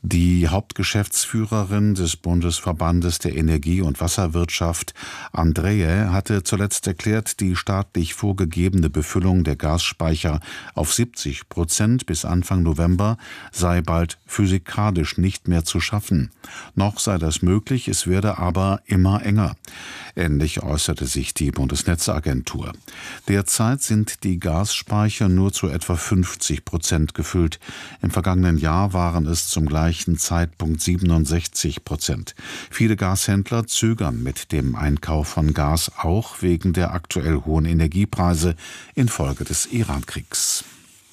Die Hauptgeschäftsführerin des Bundesverbandes der Energie- und Wasserwirtschaft, Andreae, hatte zuletzt erklärt, die staatlich vorgegebene Befüllung der Gasspeicher auf 70% bis Anfang November sei bald physikalisch nicht mehr zu schaffen. Noch sei das möglich, es werde aber immer enger. Ähnlich äußerte sich die Bundesnetzagentur. Derzeit sind die Gasspeicher nur zu etwa 50% gefüllt. Im vergangenen Jahr waren es zum gleichen Zeitpunkt 67%. Viele Gashändler zögern mit dem Einkauf von Gas, auch wegen der aktuell hohen Energiepreise infolge des Irankriegs.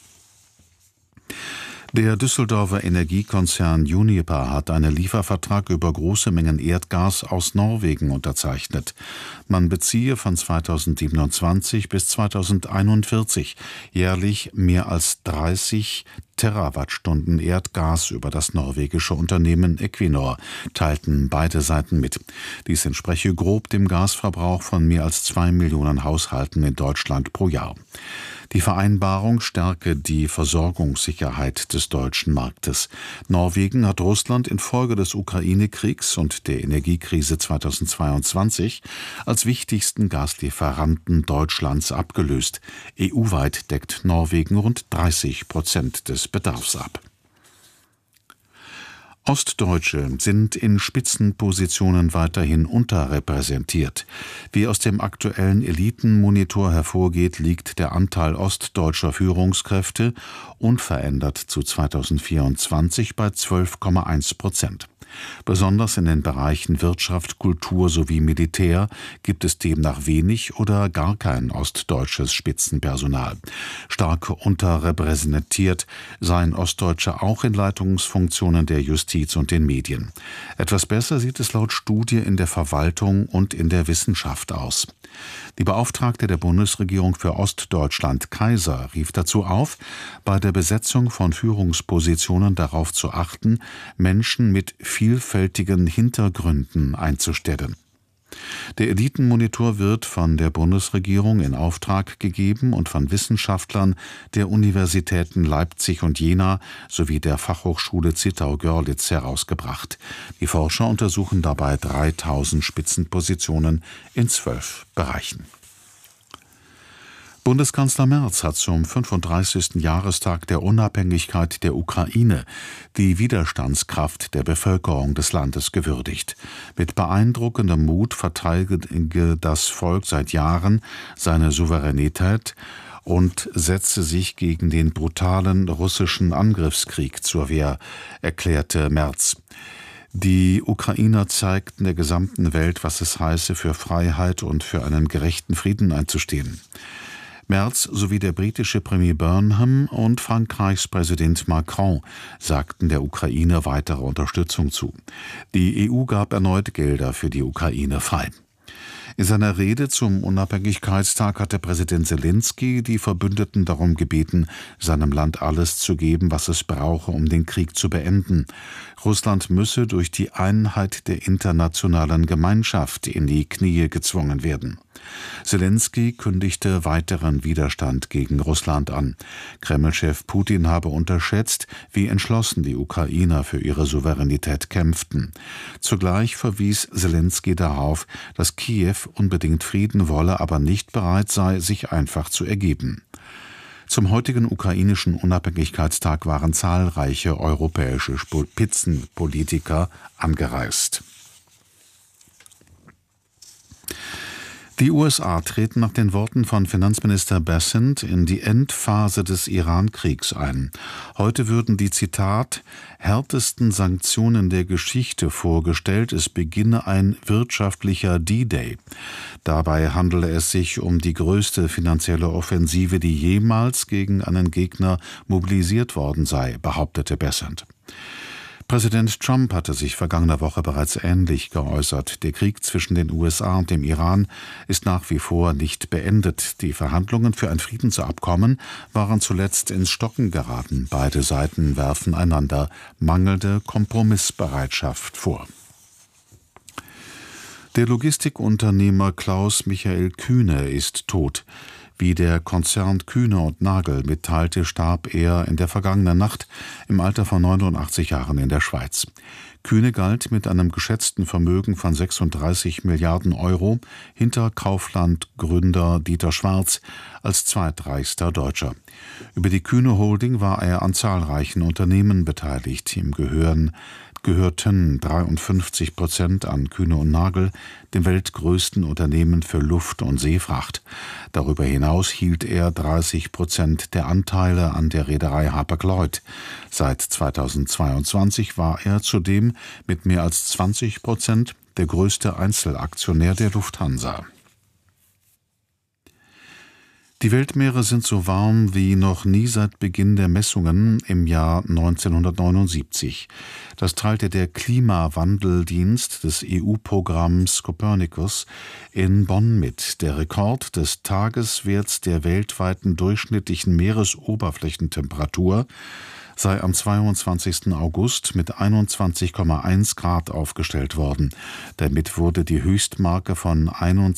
Der Düsseldorfer Energiekonzern Uniper hat einen Liefervertrag über große Mengen Erdgas aus Norwegen unterzeichnet. Man beziehe von 2027 bis 2041 jährlich mehr als 30 Terawattstunden Erdgas über das norwegische Unternehmen Equinor, teilten beide Seiten mit. Dies entspreche grob dem Gasverbrauch von mehr als 2 Millionen Haushalten in Deutschland pro Jahr. Die Vereinbarung stärke die Versorgungssicherheit des deutschen Marktes. Norwegen hat Russland infolge des Ukraine-Kriegs und der Energiekrise 2022 als wichtigsten Gaslieferanten Deutschlands abgelöst. EU-weit deckt Norwegen rund 30% des Bedarfs ab. Ostdeutsche sind in Spitzenpositionen weiterhin unterrepräsentiert. Wie aus dem aktuellen Elitenmonitor hervorgeht, liegt der Anteil ostdeutscher Führungskräfte unverändert zu 2024 bei 12,1%. Besonders in den Bereichen Wirtschaft, Kultur sowie Militär gibt es demnach wenig oder gar kein ostdeutsches Spitzenpersonal. Stark unterrepräsentiert seien Ostdeutsche auch in Leitungsfunktionen der Justiz und den Medien. Etwas besser sieht es laut Studie in der Verwaltung und in der Wissenschaft aus. Die Beauftragte der Bundesregierung für Ostdeutschland, Kaiser, rief dazu auf, bei der Besetzung von Führungspositionen darauf zu achten, Menschen mit vielfältigen Hintergründen einzustellen. Der Elitenmonitor wird von der Bundesregierung in Auftrag gegeben und von Wissenschaftlern der Universitäten Leipzig und Jena sowie der Fachhochschule Zittau-Görlitz herausgebracht. Die Forscher untersuchen dabei 3000 Spitzenpositionen in 12 Bereichen. Bundeskanzler Merz hat zum 35. Jahrestag der Unabhängigkeit der Ukraine die Widerstandskraft der Bevölkerung des Landes gewürdigt. Mit beeindruckendem Mut verteidige das Volk seit Jahren seine Souveränität und setze sich gegen den brutalen russischen Angriffskrieg zur Wehr, erklärte Merz. Die Ukrainer zeigten der gesamten Welt, was es heiße, für Freiheit und für einen gerechten Frieden einzustehen. Merz sowie der britische Premier Burnham und Frankreichs Präsident Macron sagten der Ukraine weitere Unterstützung zu. Die EU gab erneut Gelder für die Ukraine frei. In seiner Rede zum Unabhängigkeitstag hatte Präsident Selenskyj die Verbündeten darum gebeten, seinem Land alles zu geben, was es brauche, um den Krieg zu beenden. Russland müsse durch die Einheit der internationalen Gemeinschaft in die Knie gezwungen werden. Selenskyj kündigte weiteren Widerstand gegen Russland an. Kreml-Chef Putin habe unterschätzt, wie entschlossen die Ukrainer für ihre Souveränität kämpften. Zugleich verwies Selenskyj darauf, dass Kiew unbedingt Frieden wolle, aber nicht bereit sei, sich einfach zu ergeben. Zum heutigen ukrainischen Unabhängigkeitstag waren zahlreiche europäische Spitzenpolitiker angereist. Die USA treten nach den Worten von Finanzminister Bessent in die Endphase des Iran-Kriegs ein. Heute würden die, Zitat, härtesten Sanktionen der Geschichte vorgestellt. Es beginne ein wirtschaftlicher D-Day. Dabei handele es sich um die größte finanzielle Offensive, die jemals gegen einen Gegner mobilisiert worden sei, behauptete Bessent. Präsident Trump hatte sich vergangene Woche bereits ähnlich geäußert. Der Krieg zwischen den USA und dem Iran ist nach wie vor nicht beendet. Die Verhandlungen für ein Friedensabkommen waren zuletzt ins Stocken geraten. Beide Seiten werfen einander mangelnde Kompromissbereitschaft vor. Der Logistikunternehmer Klaus Michael Kühne ist tot. Wie der Konzern Kühne und Nagel mitteilte, starb er in der vergangenen Nacht im Alter von 89 Jahren in der Schweiz. Kühne galt mit einem geschätzten Vermögen von 36 Milliarden Euro hinter Kaufland-Gründer Dieter Schwarz als zweitreichster Deutscher. Über die Kühne Holding war er an zahlreichen Unternehmen beteiligt. Ihm gehörten 53% an Kühne und Nagel, dem weltgrößten Unternehmen für Luft- und Seefracht. Darüber hinaus hielt er 30% der Anteile an der Reederei Hapag-Lloyd. Seit 2022 war er zudem mit mehr als 20% der größte Einzelaktionär der Lufthansa. Die Weltmeere sind so warm wie noch nie seit Beginn der Messungen im Jahr 1979. Das teilte der Klimawandeldienst des EU-Programms Copernicus in Bonn mit. Der Rekord des Tageswerts der weltweiten durchschnittlichen Meeresoberflächentemperatur sei am 22. August mit 21,1 Grad aufgestellt worden. Damit wurde die Höchstmarke von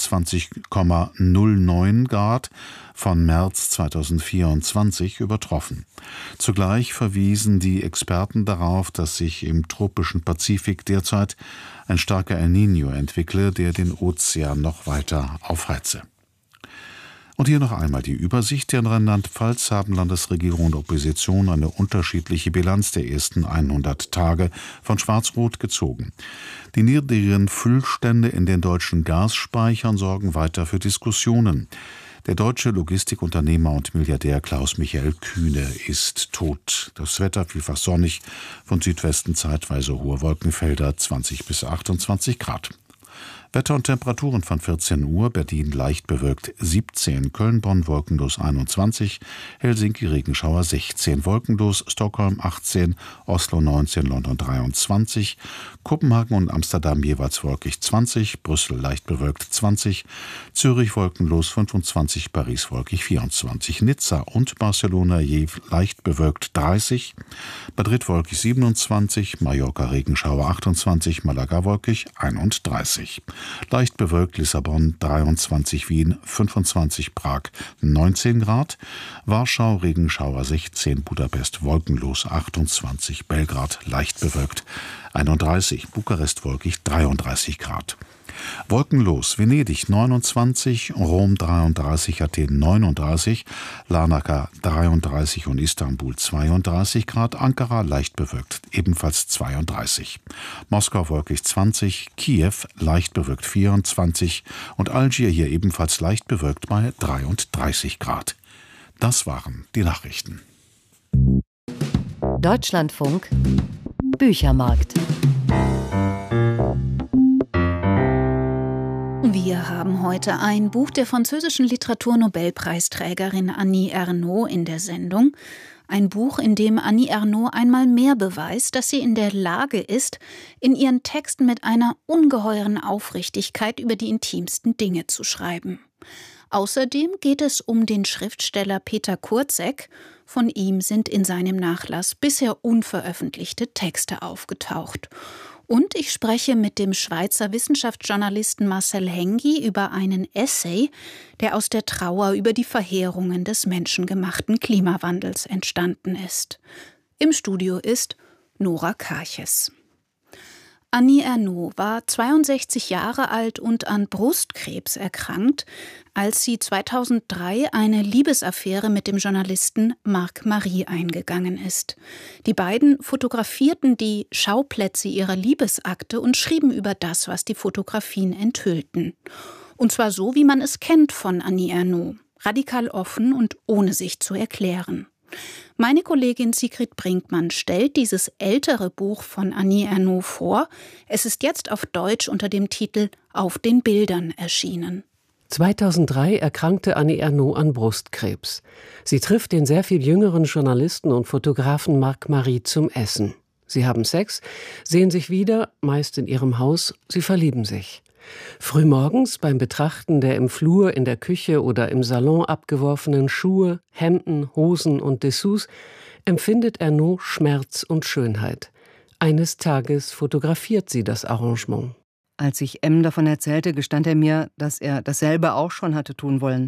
21,09 Grad von März 2024 übertroffen. Zugleich verwiesen die Experten darauf, dass sich im tropischen Pazifik derzeit ein starker El Niño entwickle, der den Ozean noch weiter aufheize. Und hier noch einmal die Übersicht. In Rheinland-Pfalz haben Landesregierung und Opposition eine unterschiedliche Bilanz der ersten 100 Tage von Schwarz-Rot gezogen. Die niedrigen Füllstände in den deutschen Gasspeichern sorgen weiter für Diskussionen. Der deutsche Logistikunternehmer und Milliardär Klaus-Michael Kühne ist tot. Das Wetter vielfach sonnig, von Südwesten zeitweise hohe Wolkenfelder, 20 bis 28 Grad. Wetter und Temperaturen von 14 Uhr, Berlin leicht bewölkt 17, Köln-Bonn wolkenlos 21, Helsinki Regenschauer 16, wolkenlos Stockholm 18, Oslo 19, London 23, Kopenhagen und Amsterdam jeweils wolkig 20, Brüssel leicht bewölkt 20, Zürich wolkenlos 25, Paris wolkig 24, Nizza und Barcelona je leicht bewölkt 30, Madrid wolkig 27, Mallorca Regenschauer 28, Malaga wolkig 31. Leicht bewölkt Lissabon 23, Wien 25, Prag 19 Grad, Warschau Regenschauer 16, Budapest wolkenlos 28, Belgrad leicht bewölkt 31, Bukarest wolkig 33 Grad. Wolkenlos Venedig 29, Rom 33, Athen 39, Larnaca 33 und Istanbul 32 Grad, Ankara leicht bewölkt ebenfalls 32, Moskau wolkig 20, Kiew leicht bewölkt 24 und Algier hier ebenfalls leicht bewölkt bei 33 Grad. Das waren die Nachrichten. Deutschlandfunk Büchermarkt. Wir haben heute ein Buch der französischen Literaturnobelpreisträgerin Annie Ernaux in der Sendung. Ein Buch, in dem Annie Ernaux einmal mehr beweist, dass sie in der Lage ist, in ihren Texten mit einer ungeheuren Aufrichtigkeit über die intimsten Dinge zu schreiben. Außerdem geht es um den Schriftsteller Peter Kurtzek. Von ihm sind in seinem Nachlass bisher unveröffentlichte Texte aufgetaucht. Und ich spreche mit dem Schweizer Wissenschaftsjournalisten Marcel Hengi über einen Essay, der aus der Trauer über die Verheerungen des menschengemachten Klimawandels entstanden ist. Im Studio ist Nora Karches. Annie Ernaux war 62 Jahre alt und an Brustkrebs erkrankt, als sie 2003 eine Liebesaffäre mit dem Journalisten Marc Marie eingegangen ist. Die beiden fotografierten die Schauplätze ihrer Liebesakte und schrieben über das, was die Fotografien enthüllten. Und zwar so, wie man es kennt von Annie Ernaux, radikal offen und ohne sich zu erklären. Meine Kollegin Sigrid Brinkmann stellt dieses ältere Buch von Annie Ernaux vor. Es ist jetzt auf Deutsch unter dem Titel »Auf den Bildern« erschienen. 2003 erkrankte Annie Ernaux an Brustkrebs. Sie trifft den sehr viel jüngeren Journalisten und Fotografen Marc Marie zum Essen. Sie haben Sex, sehen sich wieder, meist in ihrem Haus, sie verlieben sich. Frühmorgens beim Betrachten der im Flur, in der Küche oder im Salon abgeworfenen Schuhe, Hemden, Hosen und Dessous empfindet Ernaux Schmerz und Schönheit. Eines Tages fotografiert sie das Arrangement. Als ich M. davon erzählte, gestand er mir, dass er dasselbe auch schon hatte tun wollen.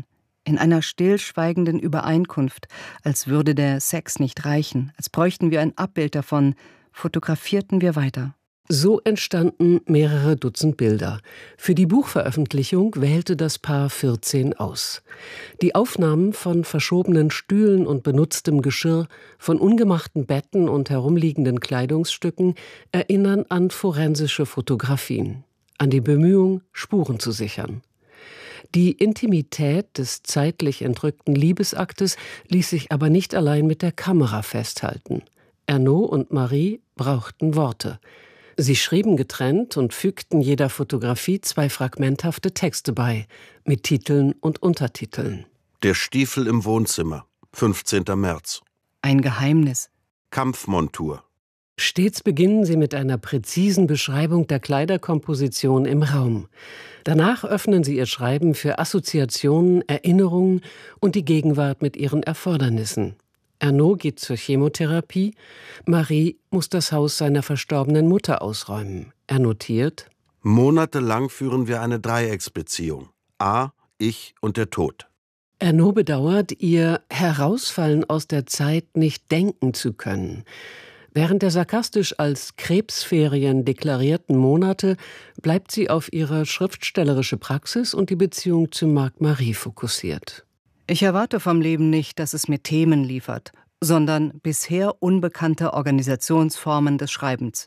In einer stillschweigenden Übereinkunft, als würde der Sex nicht reichen, als bräuchten wir ein Abbild davon, fotografierten wir weiter. So entstanden mehrere Dutzend Bilder. Für die Buchveröffentlichung wählte das Paar 14 aus. Die Aufnahmen von verschobenen Stühlen und benutztem Geschirr, von ungemachten Betten und herumliegenden Kleidungsstücken erinnern an forensische Fotografien, an die Bemühung, Spuren zu sichern. Die Intimität des zeitlich entrückten Liebesaktes ließ sich aber nicht allein mit der Kamera festhalten. Ernaux und Marie brauchten Worte. Sie schrieben getrennt und fügten jeder Fotografie 2 fragmenthafte Texte bei, mit Titeln und Untertiteln. Der Stiefel im Wohnzimmer, 15. März. Ein Geheimnis. Kampfmontur. Stets beginnen sie mit einer präzisen Beschreibung der Kleiderkomposition im Raum. Danach öffnen sie ihr Schreiben für Assoziationen, Erinnerungen und die Gegenwart mit ihren Erfordernissen. Ernaux geht zur Chemotherapie, Marie muss das Haus seiner verstorbenen Mutter ausräumen. Er notiert: Monatelang führen wir eine Dreiecksbeziehung. A, ich und der Tod. Ernaux bedauert, ihr Herausfallen aus der Zeit nicht denken zu können. Während der sarkastisch als Krebsferien deklarierten Monate bleibt sie auf ihre schriftstellerische Praxis und die Beziehung zu Marc-Marie fokussiert. Ich erwarte vom Leben nicht, dass es mir Themen liefert, sondern bisher unbekannte Organisationsformen des Schreibens.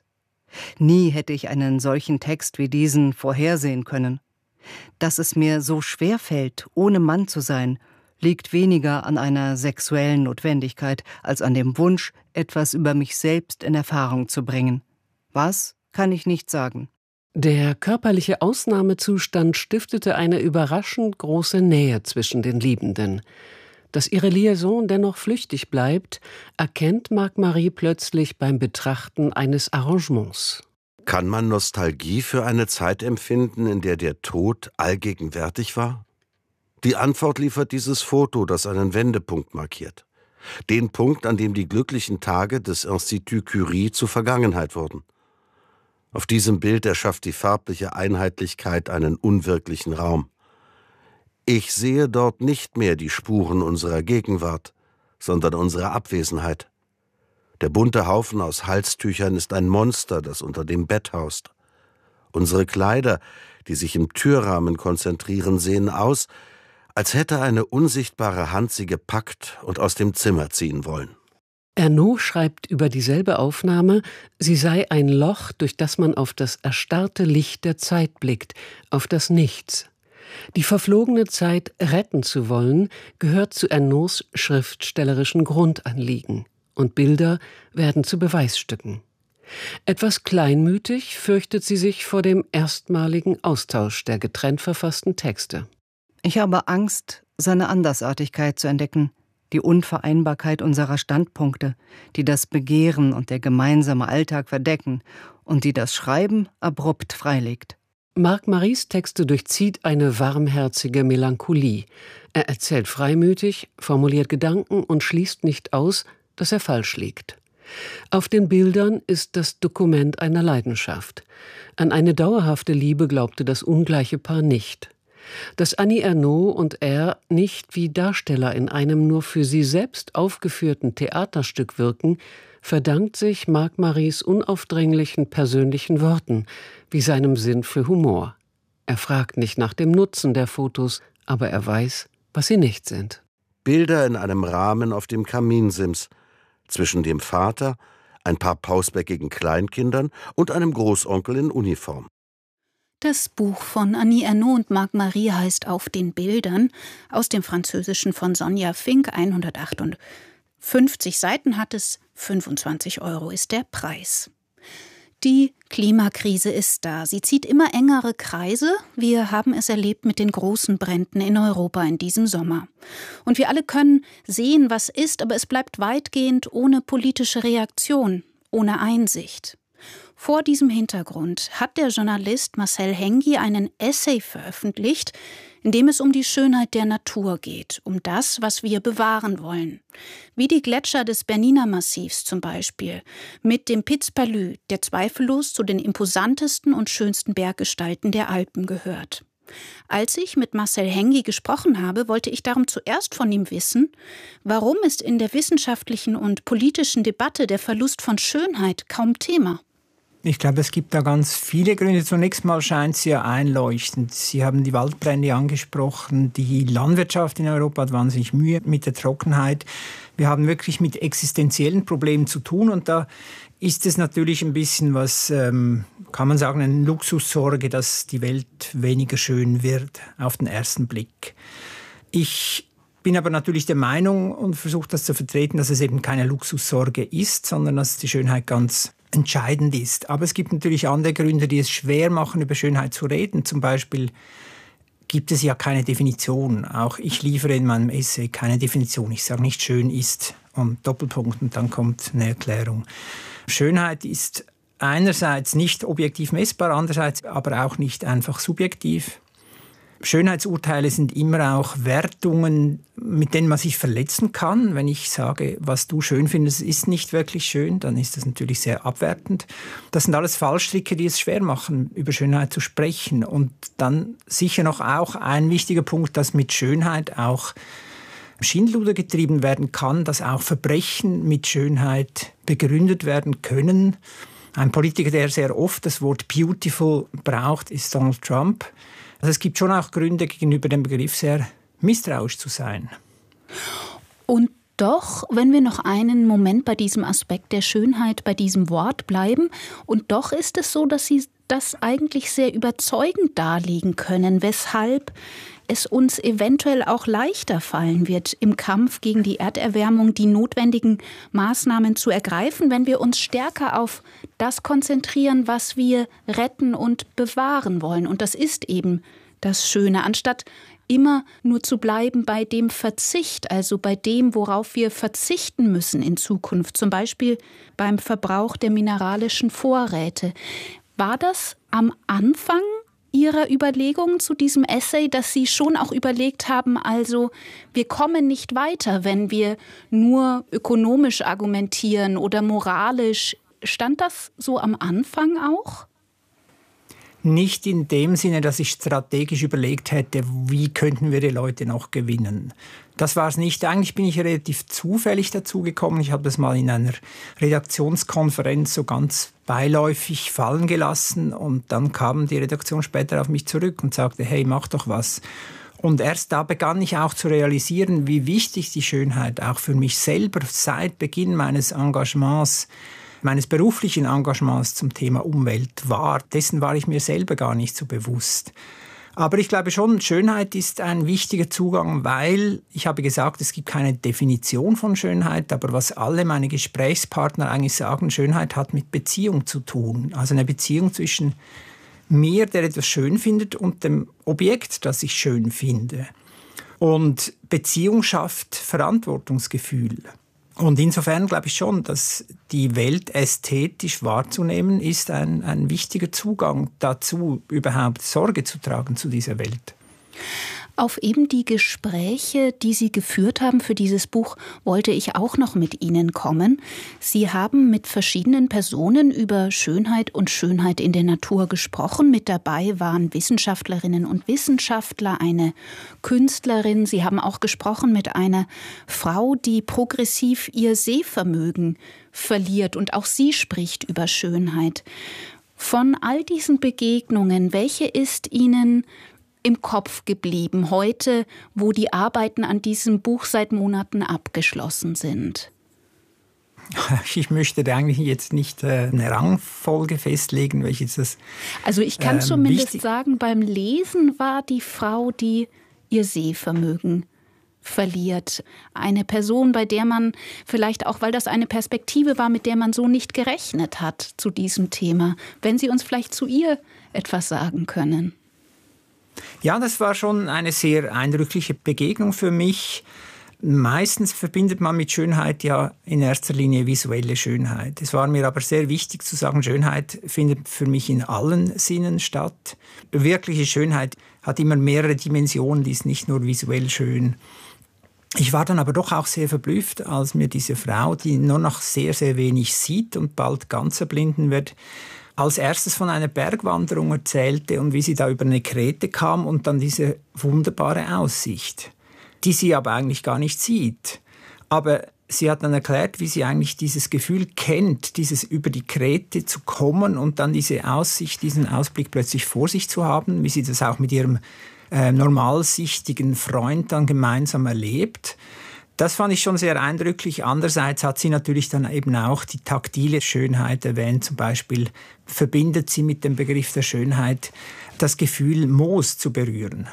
Nie hätte ich einen solchen Text wie diesen vorhersehen können. Dass es mir so schwer fällt, ohne Mann zu sein, liegt weniger an einer sexuellen Notwendigkeit als an dem Wunsch, etwas über mich selbst in Erfahrung zu bringen. Was, kann ich nicht sagen. Der körperliche Ausnahmezustand stiftete eine überraschend große Nähe zwischen den Liebenden. Dass ihre Liaison dennoch flüchtig bleibt, erkennt Marc-Marie plötzlich beim Betrachten eines Arrangements. Kann man Nostalgie für eine Zeit empfinden, in der der Tod allgegenwärtig war? Die Antwort liefert dieses Foto, das einen Wendepunkt markiert. Den Punkt, an dem die glücklichen Tage des Institut Curie zur Vergangenheit wurden. Auf diesem Bild erschafft die farbliche Einheitlichkeit einen unwirklichen Raum. Ich sehe dort nicht mehr die Spuren unserer Gegenwart, sondern unserer Abwesenheit. Der bunte Haufen aus Halstüchern ist ein Monster, das unter dem Bett haust. Unsere Kleider, die sich im Türrahmen konzentrieren, sehen aus, als hätte eine unsichtbare Hand sie gepackt und aus dem Zimmer ziehen wollen. Ernaux schreibt über dieselbe Aufnahme, sie sei ein Loch, durch das man auf das erstarrte Licht der Zeit blickt, auf das Nichts. Die verflogene Zeit retten zu wollen, gehört zu Ernaux schriftstellerischen Grundanliegen. Und Bilder werden zu Beweisstücken. Etwas kleinmütig fürchtet sie sich vor dem erstmaligen Austausch der getrennt verfassten Texte. Ich habe Angst, seine Andersartigkeit zu entdecken, die Unvereinbarkeit unserer Standpunkte, die das Begehren und der gemeinsame Alltag verdecken und die das Schreiben abrupt freilegt. Marc-Maries Texte durchzieht eine warmherzige Melancholie. Er erzählt freimütig, formuliert Gedanken und schließt nicht aus, dass er falsch liegt. Auf den Bildern ist das Dokument einer Leidenschaft. An eine dauerhafte Liebe glaubte das ungleiche Paar nicht. Dass Annie Ernaux und er nicht wie Darsteller in einem nur für sie selbst aufgeführten Theaterstück wirken, verdankt sich Marc-Maries unaufdringlichen persönlichen Worten, wie seinem Sinn für Humor. Er fragt nicht nach dem Nutzen der Fotos, aber er weiß, was sie nicht sind. Bilder in einem Rahmen auf dem Kaminsims, zwischen dem Vater, ein paar pausbäckigen Kleinkindern und einem Großonkel in Uniform. Das Buch von Annie Ernaux und Marc-Marie heißt Auf den Bildern, aus dem Französischen von Sonja Fink, 158 Seiten hat es, 25 € ist der Preis. Die Klimakrise ist da. Sie zieht immer engere Kreise. Wir haben es erlebt mit den großen Bränden in Europa in diesem Sommer. Und wir alle können sehen, was ist, aber es bleibt weitgehend ohne politische Reaktion, ohne Einsicht. Vor diesem Hintergrund hat der Journalist Marcel Hengi einen Essay veröffentlicht, in dem es um die Schönheit der Natur geht, um das, was wir bewahren wollen. Wie die Gletscher des Bernina Massivs zum Beispiel, mit dem Piz Palu, der zweifellos zu den imposantesten und schönsten Berggestalten der Alpen gehört. Als ich mit Marcel Hengi gesprochen habe, wollte ich darum zuerst von ihm wissen, warum ist in der wissenschaftlichen und politischen Debatte der Verlust von Schönheit kaum Thema? Ich glaube, es gibt da ganz viele Gründe. Zunächst mal scheint es ja einleuchtend. Sie haben die Waldbrände angesprochen. Die Landwirtschaft in Europa hat wahnsinnig Mühe mit der Trockenheit. Wir haben wirklich mit existenziellen Problemen zu tun. Und da ist es natürlich ein bisschen was, kann man sagen, eine Luxussorge, dass die Welt weniger schön wird auf den ersten Blick. Ich bin aber natürlich der Meinung und versuche das zu vertreten, dass es eben keine Luxussorge ist, sondern dass die Schönheit ganz entscheidend ist. Aber es gibt natürlich andere Gründe, die es schwer machen, über Schönheit zu reden. Zum Beispiel gibt es ja keine Definition. Auch ich liefere in meinem Essay keine Definition. Ich sage nicht, schön ist und Doppelpunkt und dann kommt eine Erklärung. Schönheit ist einerseits nicht objektiv messbar, andererseits aber auch nicht einfach subjektiv. Schönheitsurteile sind immer auch Wertungen, mit denen man sich verletzen kann. Wenn ich sage, was du schön findest, ist nicht wirklich schön, dann ist das natürlich sehr abwertend. Das sind alles Fallstricke, die es schwer machen, über Schönheit zu sprechen. Und dann sicher noch auch ein wichtiger Punkt, dass mit Schönheit auch Schindluder getrieben werden kann, dass auch Verbrechen mit Schönheit begründet werden können. Ein Politiker, der sehr oft das Wort beautiful braucht, ist Donald Trump. Also es gibt schon auch Gründe, gegenüber dem Begriff sehr misstrauisch zu sein. Und doch, wenn wir noch einen Moment bei diesem Aspekt der Schönheit, bei diesem Wort bleiben, und doch ist es so, dass Sie das eigentlich sehr überzeugend darlegen können, weshalb es uns eventuell auch leichter fallen wird, im Kampf gegen die Erderwärmung die notwendigen Maßnahmen zu ergreifen, wenn wir uns stärker auf das konzentrieren, was wir retten und bewahren wollen. Und das ist eben das Schöne, anstatt immer nur zu bleiben bei dem Verzicht, also bei dem, worauf wir verzichten müssen in Zukunft, zum Beispiel beim Verbrauch der mineralischen Vorräte. War das am Anfang Ihrer Überlegungen zu diesem Essay, dass Sie schon auch überlegt haben, also wir kommen nicht weiter, wenn wir nur ökonomisch argumentieren oder moralisch? Stand das so am Anfang auch? Nicht in dem Sinne, dass ich strategisch überlegt hätte, wie könnten wir die Leute noch gewinnen. Das war es nicht. Eigentlich bin ich relativ zufällig dazu gekommen. Ich habe das mal in einer Redaktionskonferenz so ganz beiläufig fallen gelassen und dann kam die Redaktion später auf mich zurück und sagte, hey, mach doch was. Und erst da begann ich auch zu realisieren, wie wichtig die Schönheit auch für mich selber seit Beginn meines Engagements, meines beruflichen Engagements zum Thema Umwelt war. Dessen war ich mir selber gar nicht so bewusst. Aber ich glaube schon, Schönheit ist ein wichtiger Zugang, weil, ich habe gesagt, es gibt keine Definition von Schönheit, aber was alle meine Gesprächspartner eigentlich sagen, Schönheit hat mit Beziehung zu tun. Also eine Beziehung zwischen mir, der etwas schön findet, und dem Objekt, das ich schön finde. Und Beziehung schafft Verantwortungsgefühl. Und insofern glaube ich schon, dass die Welt ästhetisch wahrzunehmen, ist ein wichtiger Zugang dazu, überhaupt Sorge zu tragen zu dieser Welt. Auf eben die Gespräche, die Sie geführt haben für dieses Buch, wollte ich auch noch mit Ihnen kommen. Sie haben mit verschiedenen Personen über Schönheit und Schönheit in der Natur gesprochen. Mit dabei waren Wissenschaftlerinnen und Wissenschaftler, eine Künstlerin. Sie haben auch gesprochen mit einer Frau, die progressiv ihr Sehvermögen verliert. Und auch sie spricht über Schönheit. Von all diesen Begegnungen, welche ist Ihnen im Kopf geblieben, heute, wo die Arbeiten an diesem Buch seit Monaten abgeschlossen sind? Ich möchte da eigentlich jetzt nicht eine Rangfolge festlegen, welches das. Also ich kann zumindest sagen, beim Lesen war die Frau, die ihr Sehvermögen verliert. Eine Person, bei der man vielleicht auch, weil das eine Perspektive war, mit der man so nicht gerechnet hat zu diesem Thema. Wenn Sie uns vielleicht zu ihr etwas sagen können. Ja, das war schon eine sehr eindrückliche Begegnung für mich. Meistens verbindet man mit Schönheit ja in erster Linie visuelle Schönheit. Es war mir aber sehr wichtig zu sagen, Schönheit findet für mich in allen Sinnen statt. Wirkliche Schönheit hat immer mehrere Dimensionen, die ist nicht nur visuell schön. Ich war dann aber doch auch sehr verblüfft, als mir diese Frau, die nur noch sehr, sehr wenig sieht und bald ganz erblinden wird, als erstes von einer Bergwanderung erzählte und wie sie da über eine Krete kam und dann diese wunderbare Aussicht, die sie aber eigentlich gar nicht sieht. Aber sie hat dann erklärt, wie sie eigentlich dieses Gefühl kennt, dieses über die Krete zu kommen und dann diese Aussicht, diesen Ausblick plötzlich vor sich zu haben, wie sie das auch mit ihrem normalsichtigen Freund dann gemeinsam erlebt. Das fand ich schon sehr eindrücklich. Andererseits hat sie natürlich dann eben auch die taktile Schönheit erwähnt. Zum Beispiel verbindet sie mit dem Begriff der Schönheit das Gefühl, Moos zu berühren.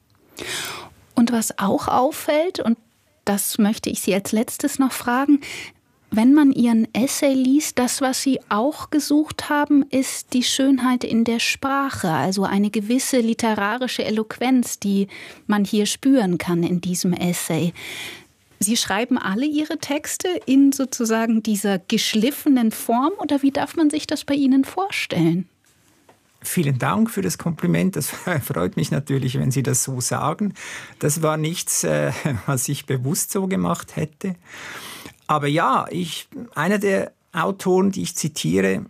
Und was auch auffällt, und das möchte ich Sie als letztes noch fragen, wenn man Ihren Essay liest, das, was Sie auch gesucht haben, ist die Schönheit in der Sprache, also eine gewisse literarische Eloquenz, die man hier spüren kann in diesem Essay. Sie schreiben alle Ihre Texte in sozusagen dieser geschliffenen Form, oder wie darf man sich das bei Ihnen vorstellen? Vielen Dank für das Kompliment. Das freut mich natürlich, wenn Sie das so sagen. Das war nichts, was ich bewusst so gemacht hätte. Aber ja, einer der Autoren, die ich zitiere,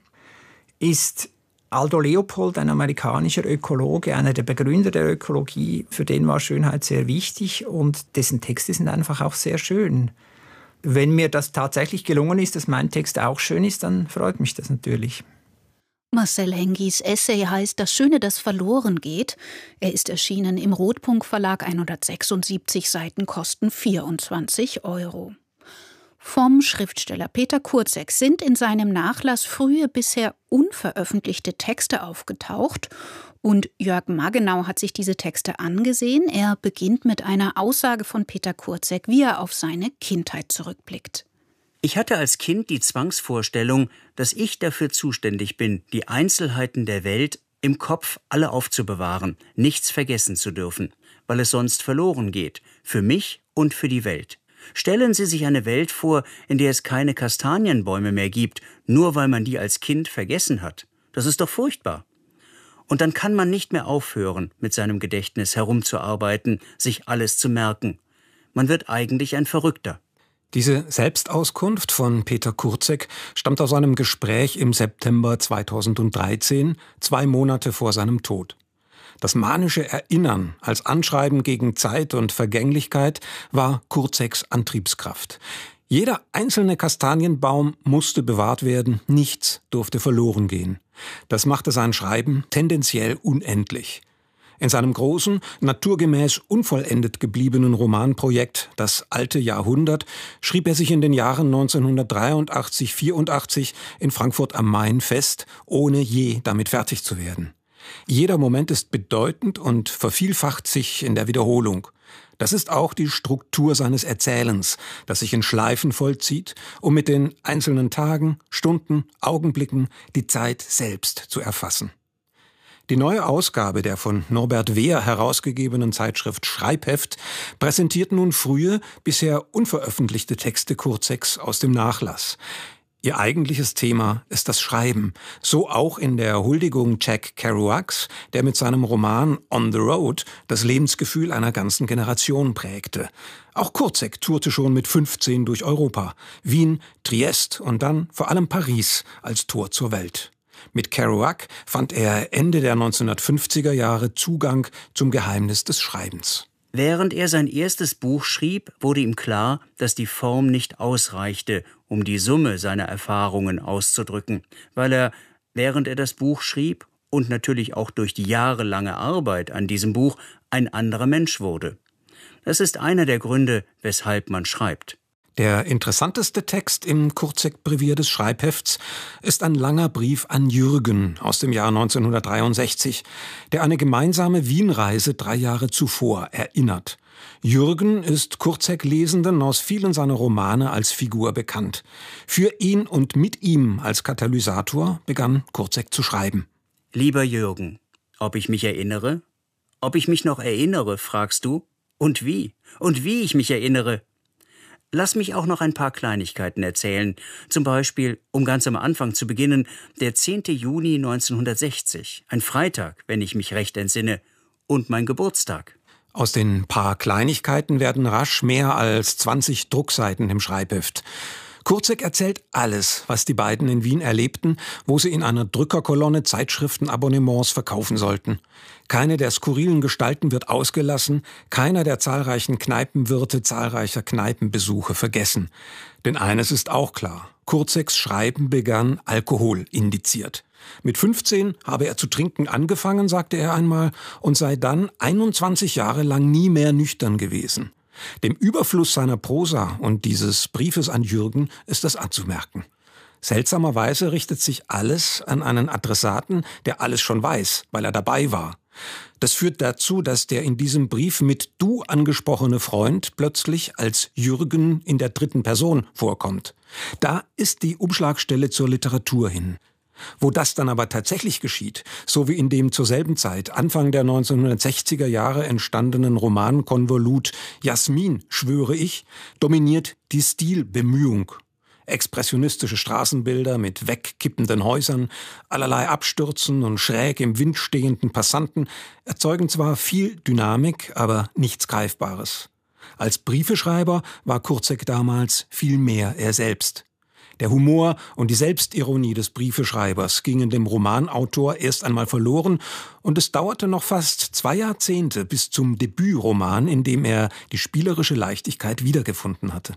ist Aldo Leopold, ein amerikanischer Ökologe, einer der Begründer der Ökologie. Für den war Schönheit sehr wichtig und dessen Texte sind einfach auch sehr schön. Wenn mir das tatsächlich gelungen ist, dass mein Text auch schön ist, dann freut mich das natürlich. Marcel Hengis Essay heißt »Das Schöne, das verloren geht«. Er ist erschienen im Rotpunkt Verlag, 176 Seiten, kosten 24 €. Vom Schriftsteller Peter Kurzek sind in seinem Nachlass frühe, bisher unveröffentlichte Texte aufgetaucht. Und Jörg Maggenau hat sich diese Texte angesehen. Er beginnt mit einer Aussage von Peter Kurzek, wie er auf seine Kindheit zurückblickt. Ich hatte als Kind die Zwangsvorstellung, dass ich dafür zuständig bin, die Einzelheiten der Welt im Kopf alle aufzubewahren, nichts vergessen zu dürfen, weil es sonst verloren geht, für mich und für die Welt. Stellen Sie sich eine Welt vor, in der es keine Kastanienbäume mehr gibt, nur weil man die als Kind vergessen hat. Das ist doch furchtbar. Und dann kann man nicht mehr aufhören, mit seinem Gedächtnis herumzuarbeiten, sich alles zu merken. Man wird eigentlich ein Verrückter. Diese Selbstauskunft von Peter Kurzek stammt aus einem Gespräch im September 2013, 2 Monate vor seinem Tod. Das manische Erinnern als Anschreiben gegen Zeit und Vergänglichkeit war Kurzeks Antriebskraft. Jeder einzelne Kastanienbaum musste bewahrt werden, nichts durfte verloren gehen. Das machte sein Schreiben tendenziell unendlich. In seinem großen, naturgemäß unvollendet gebliebenen Romanprojekt »Das alte Jahrhundert« schrieb er sich in den Jahren 1983–84 in Frankfurt am Main fest, ohne je damit fertig zu werden. Jeder Moment ist bedeutend und vervielfacht sich in der Wiederholung. Das ist auch die Struktur seines Erzählens, das sich in Schleifen vollzieht, um mit den einzelnen Tagen, Stunden, Augenblicken die Zeit selbst zu erfassen. Die neue Ausgabe der von Norbert Wehr herausgegebenen Zeitschrift Schreibheft präsentiert nun frühe, bisher unveröffentlichte Texte Kurzeks aus dem Nachlass. Ihr eigentliches Thema ist das Schreiben, so auch in der Huldigung Jack Kerouacs, der mit seinem Roman On the Road das Lebensgefühl einer ganzen Generation prägte. Auch Kurzek tourte schon mit 15 durch Europa, Wien, Triest und dann vor allem Paris als Tor zur Welt. Mit Kerouac fand er Ende der 1950er Jahre Zugang zum Geheimnis des Schreibens. Während er sein erstes Buch schrieb, wurde ihm klar, dass die Form nicht ausreichte, um die Summe seiner Erfahrungen auszudrücken, weil er, während er das Buch schrieb und natürlich auch durch die jahrelange Arbeit an diesem Buch, ein anderer Mensch wurde. Das ist einer der Gründe, weshalb man schreibt. Der interessanteste Text im Kurzek-Brevier des Schreibhefts ist ein langer Brief an Jürgen aus dem Jahr 1963, der eine gemeinsame Wienreise 3 Jahre zuvor erinnert. Jürgen ist Kurzek-Lesenden aus vielen seiner Romane als Figur bekannt. Für ihn und mit ihm als Katalysator begann Kurzek zu schreiben. Lieber Jürgen, ob ich mich erinnere? Ob ich mich noch erinnere, fragst du? Und wie? Und wie ich mich erinnere? Lass mich auch noch ein paar Kleinigkeiten erzählen. Zum Beispiel, um ganz am Anfang zu beginnen, der 10. Juni 1960, ein Freitag, wenn ich mich recht entsinne, und mein Geburtstag. Aus den paar Kleinigkeiten werden rasch mehr als 20 Druckseiten im Schreibheft. Kurzek erzählt alles, was die beiden in Wien erlebten, wo sie in einer Drückerkolonne Zeitschriftenabonnements verkaufen sollten. Keine der skurrilen Gestalten wird ausgelassen, keiner der zahlreichen Kneipenwirte zahlreicher Kneipenbesuche vergessen. Denn eines ist auch klar: Kurzeks Schreiben begann alkoholindiziert. Mit 15 habe er zu trinken angefangen, sagte er einmal, und sei dann 21 Jahre lang nie mehr nüchtern gewesen. Dem Überfluss seiner Prosa und dieses Briefes an Jürgen ist das anzumerken. Seltsamerweise richtet sich alles an einen Adressaten, der alles schon weiß, weil er dabei war. Das führt dazu, dass der in diesem Brief mit Du angesprochene Freund plötzlich als Jürgen in der dritten Person vorkommt. Da ist die Umschlagstelle zur Literatur hin. Wo das dann aber tatsächlich geschieht, so wie in dem zur selben Zeit, Anfang der 1960er Jahre entstandenen Romankonvolut Jasmin, schwöre ich, dominiert die Stilbemühung. Expressionistische Straßenbilder mit wegkippenden Häusern, allerlei Abstürzen und schräg im Wind stehenden Passanten erzeugen zwar viel Dynamik, aber nichts Greifbares. Als Briefeschreiber war Kurzek damals viel mehr er selbst. Der Humor und die Selbstironie des Briefeschreibers gingen dem Romanautor erst einmal verloren, und es dauerte noch fast 2 Jahrzehnte bis zum Debütroman, in dem er die spielerische Leichtigkeit wiedergefunden hatte.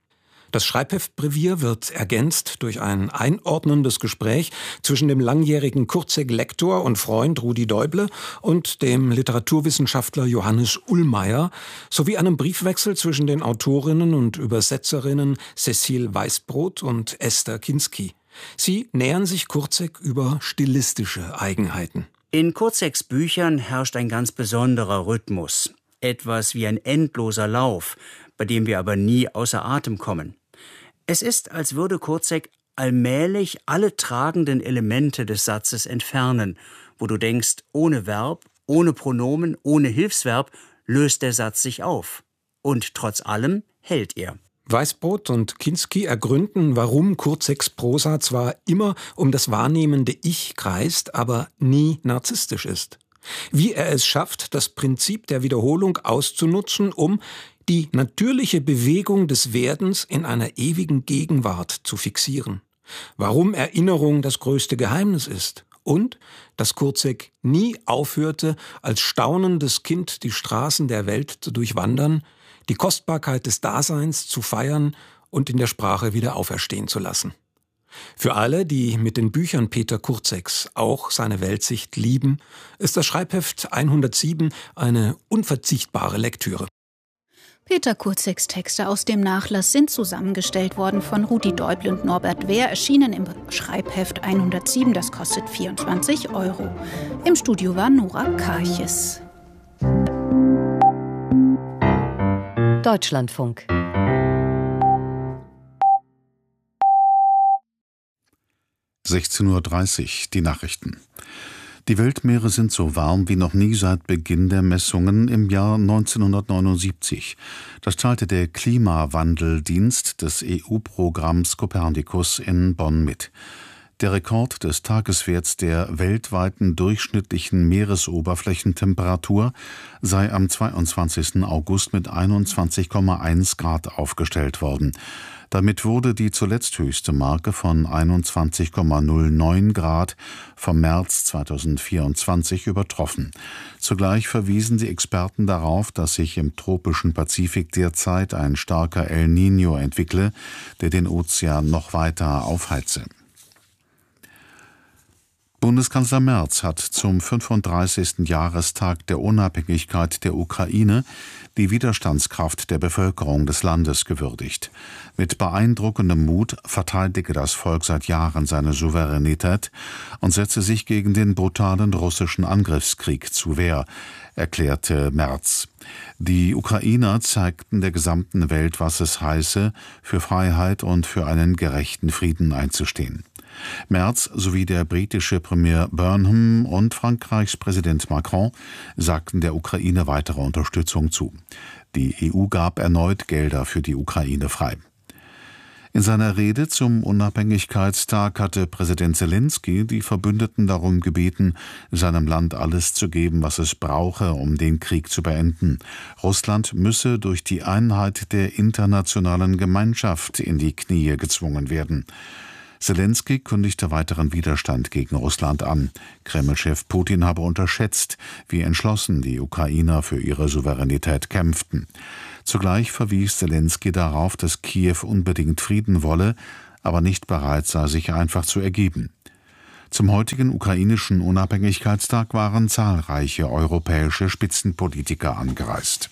Das Schreibheftbrevier wird ergänzt durch ein einordnendes Gespräch zwischen dem langjährigen Kurzek-Lektor und Freund Rudi Däuble und dem Literaturwissenschaftler Johannes Ullmeyer sowie einem Briefwechsel zwischen den Autorinnen und Übersetzerinnen Cecile Weißbrot und Esther Kinski. Sie nähern sich Kurzek über stilistische Eigenheiten. In Kurzeks Büchern herrscht ein ganz besonderer Rhythmus. Etwas wie ein endloser Lauf, bei dem wir aber nie außer Atem kommen. Es ist, als würde Kurzek allmählich alle tragenden Elemente des Satzes entfernen, wo du denkst, ohne Verb, ohne Pronomen, ohne Hilfsverb löst der Satz sich auf. Und trotz allem hält er. Weißbrot und Kinski ergründen, warum Kurzeks Prosa zwar immer um das wahrnehmende Ich kreist, aber nie narzisstisch ist. Wie er es schafft, das Prinzip der Wiederholung auszunutzen, um die natürliche Bewegung des Werdens in einer ewigen Gegenwart zu fixieren. Warum Erinnerung das größte Geheimnis ist. Und dass Kurzek nie aufhörte, als staunendes Kind die Straßen der Welt zu durchwandern, die Kostbarkeit des Daseins zu feiern und in der Sprache wieder auferstehen zu lassen. Für alle, die mit den Büchern Peter Kurzeks auch seine Weltsicht lieben, ist das Schreibheft 107 eine unverzichtbare Lektüre. Peter Kurzeks Texte aus dem Nachlass sind zusammengestellt worden von Rudi Däuble und Norbert Wehr, erschienen im Schreibheft 107, das kostet 24 €. Im Studio war Nora Karches. Deutschlandfunk. (16:30 Uhr) die Nachrichten. Die Weltmeere sind so warm wie noch nie seit Beginn der Messungen im Jahr 1979. Das teilte der Klimawandeldienst des EU-Programms Copernicus in Bonn mit. Der Rekord des Tageswerts der weltweiten durchschnittlichen Meeresoberflächentemperatur sei am 22. August mit 21,1 Grad aufgestellt worden. Damit wurde die zuletzt höchste Marke von 21,09 Grad vom März 2024 übertroffen. Zugleich verwiesen die Experten darauf, dass sich im tropischen Pazifik derzeit ein starker El Niño entwickle, der den Ozean noch weiter aufheize. Bundeskanzler Merz hat zum 35. Jahrestag der Unabhängigkeit der Ukraine die Widerstandskraft der Bevölkerung des Landes gewürdigt. Mit beeindruckendem Mut verteidige das Volk seit Jahren seine Souveränität und setze sich gegen den brutalen russischen Angriffskrieg zur Wehr, erklärte Merz. Die Ukrainer zeigten der gesamten Welt, was es heiße, für Freiheit und für einen gerechten Frieden einzustehen. Merz sowie der britische Premier Burnham und Frankreichs Präsident Macron sagten der Ukraine weitere Unterstützung zu. Die EU gab erneut Gelder für die Ukraine frei. In seiner Rede zum Unabhängigkeitstag hatte Präsident Selenskyj die Verbündeten darum gebeten, seinem Land alles zu geben, was es brauche, um den Krieg zu beenden. Russland müsse durch die Einheit der internationalen Gemeinschaft in die Knie gezwungen werden. Selenskyj kündigte weiteren Widerstand gegen Russland an. Kreml-Chef Putin habe unterschätzt, wie entschlossen die Ukrainer für ihre Souveränität kämpften. Zugleich verwies Selenskyj darauf, dass Kiew unbedingt Frieden wolle, aber nicht bereit sei, sich einfach zu ergeben. Zum heutigen ukrainischen Unabhängigkeitstag waren zahlreiche europäische Spitzenpolitiker angereist.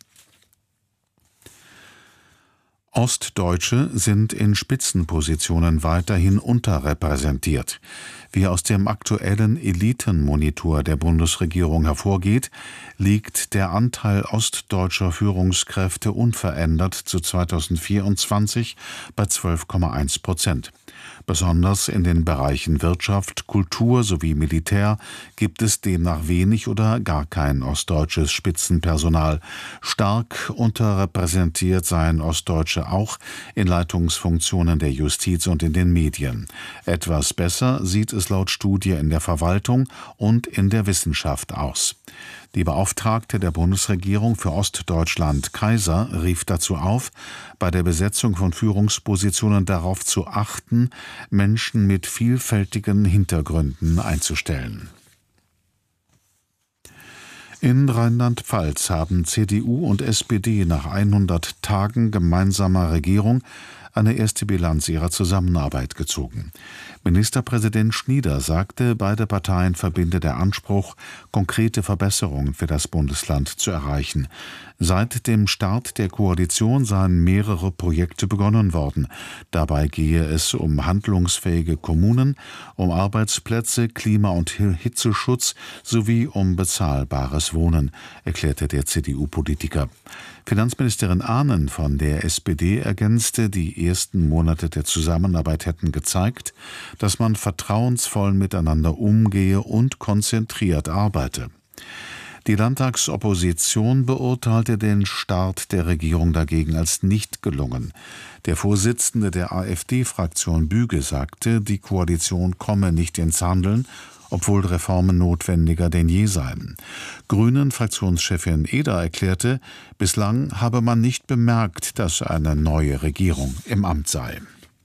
Ostdeutsche sind in Spitzenpositionen weiterhin unterrepräsentiert. Wie aus dem aktuellen Elitenmonitor der Bundesregierung hervorgeht, liegt der Anteil ostdeutscher Führungskräfte unverändert zu 2024 bei 12,1%. Besonders in den Bereichen Wirtschaft, Kultur sowie Militär gibt es demnach wenig oder gar kein ostdeutsches Spitzenpersonal. Stark unterrepräsentiert seien Ostdeutsche auch in Leitungsfunktionen der Justiz und in den Medien. Etwas besser sieht es laut Studie in der Verwaltung und in der Wissenschaft aus. Die Beauftragte der Bundesregierung für Ostdeutschland, Kaiser, rief dazu auf, bei der Besetzung von Führungspositionen darauf zu achten, Menschen mit vielfältigen Hintergründen einzustellen. In Rheinland-Pfalz haben CDU und SPD nach 100 Tagen gemeinsamer Regierung eine erste Bilanz ihrer Zusammenarbeit gezogen. Ministerpräsident Schnieder sagte, beide Parteien verbinde der Anspruch, konkrete Verbesserungen für das Bundesland zu erreichen. Seit dem Start der Koalition seien mehrere Projekte begonnen worden. Dabei gehe es um handlungsfähige Kommunen, um Arbeitsplätze, Klima- und Hitzeschutz sowie um bezahlbares Wohnen, erklärte der CDU-Politiker. Finanzministerin Ahnen von der SPD ergänzte, die ersten Monate der Zusammenarbeit hätten gezeigt, dass man vertrauensvoll miteinander umgehe und konzentriert arbeite. Die Landtagsopposition beurteilte den Start der Regierung dagegen als nicht gelungen. Der Vorsitzende der AfD-Fraktion Büge sagte, die Koalition komme nicht ins Handeln, obwohl Reformen notwendiger denn je seien. Grünen-Fraktionschefin Eder erklärte, bislang habe man nicht bemerkt, dass eine neue Regierung im Amt sei.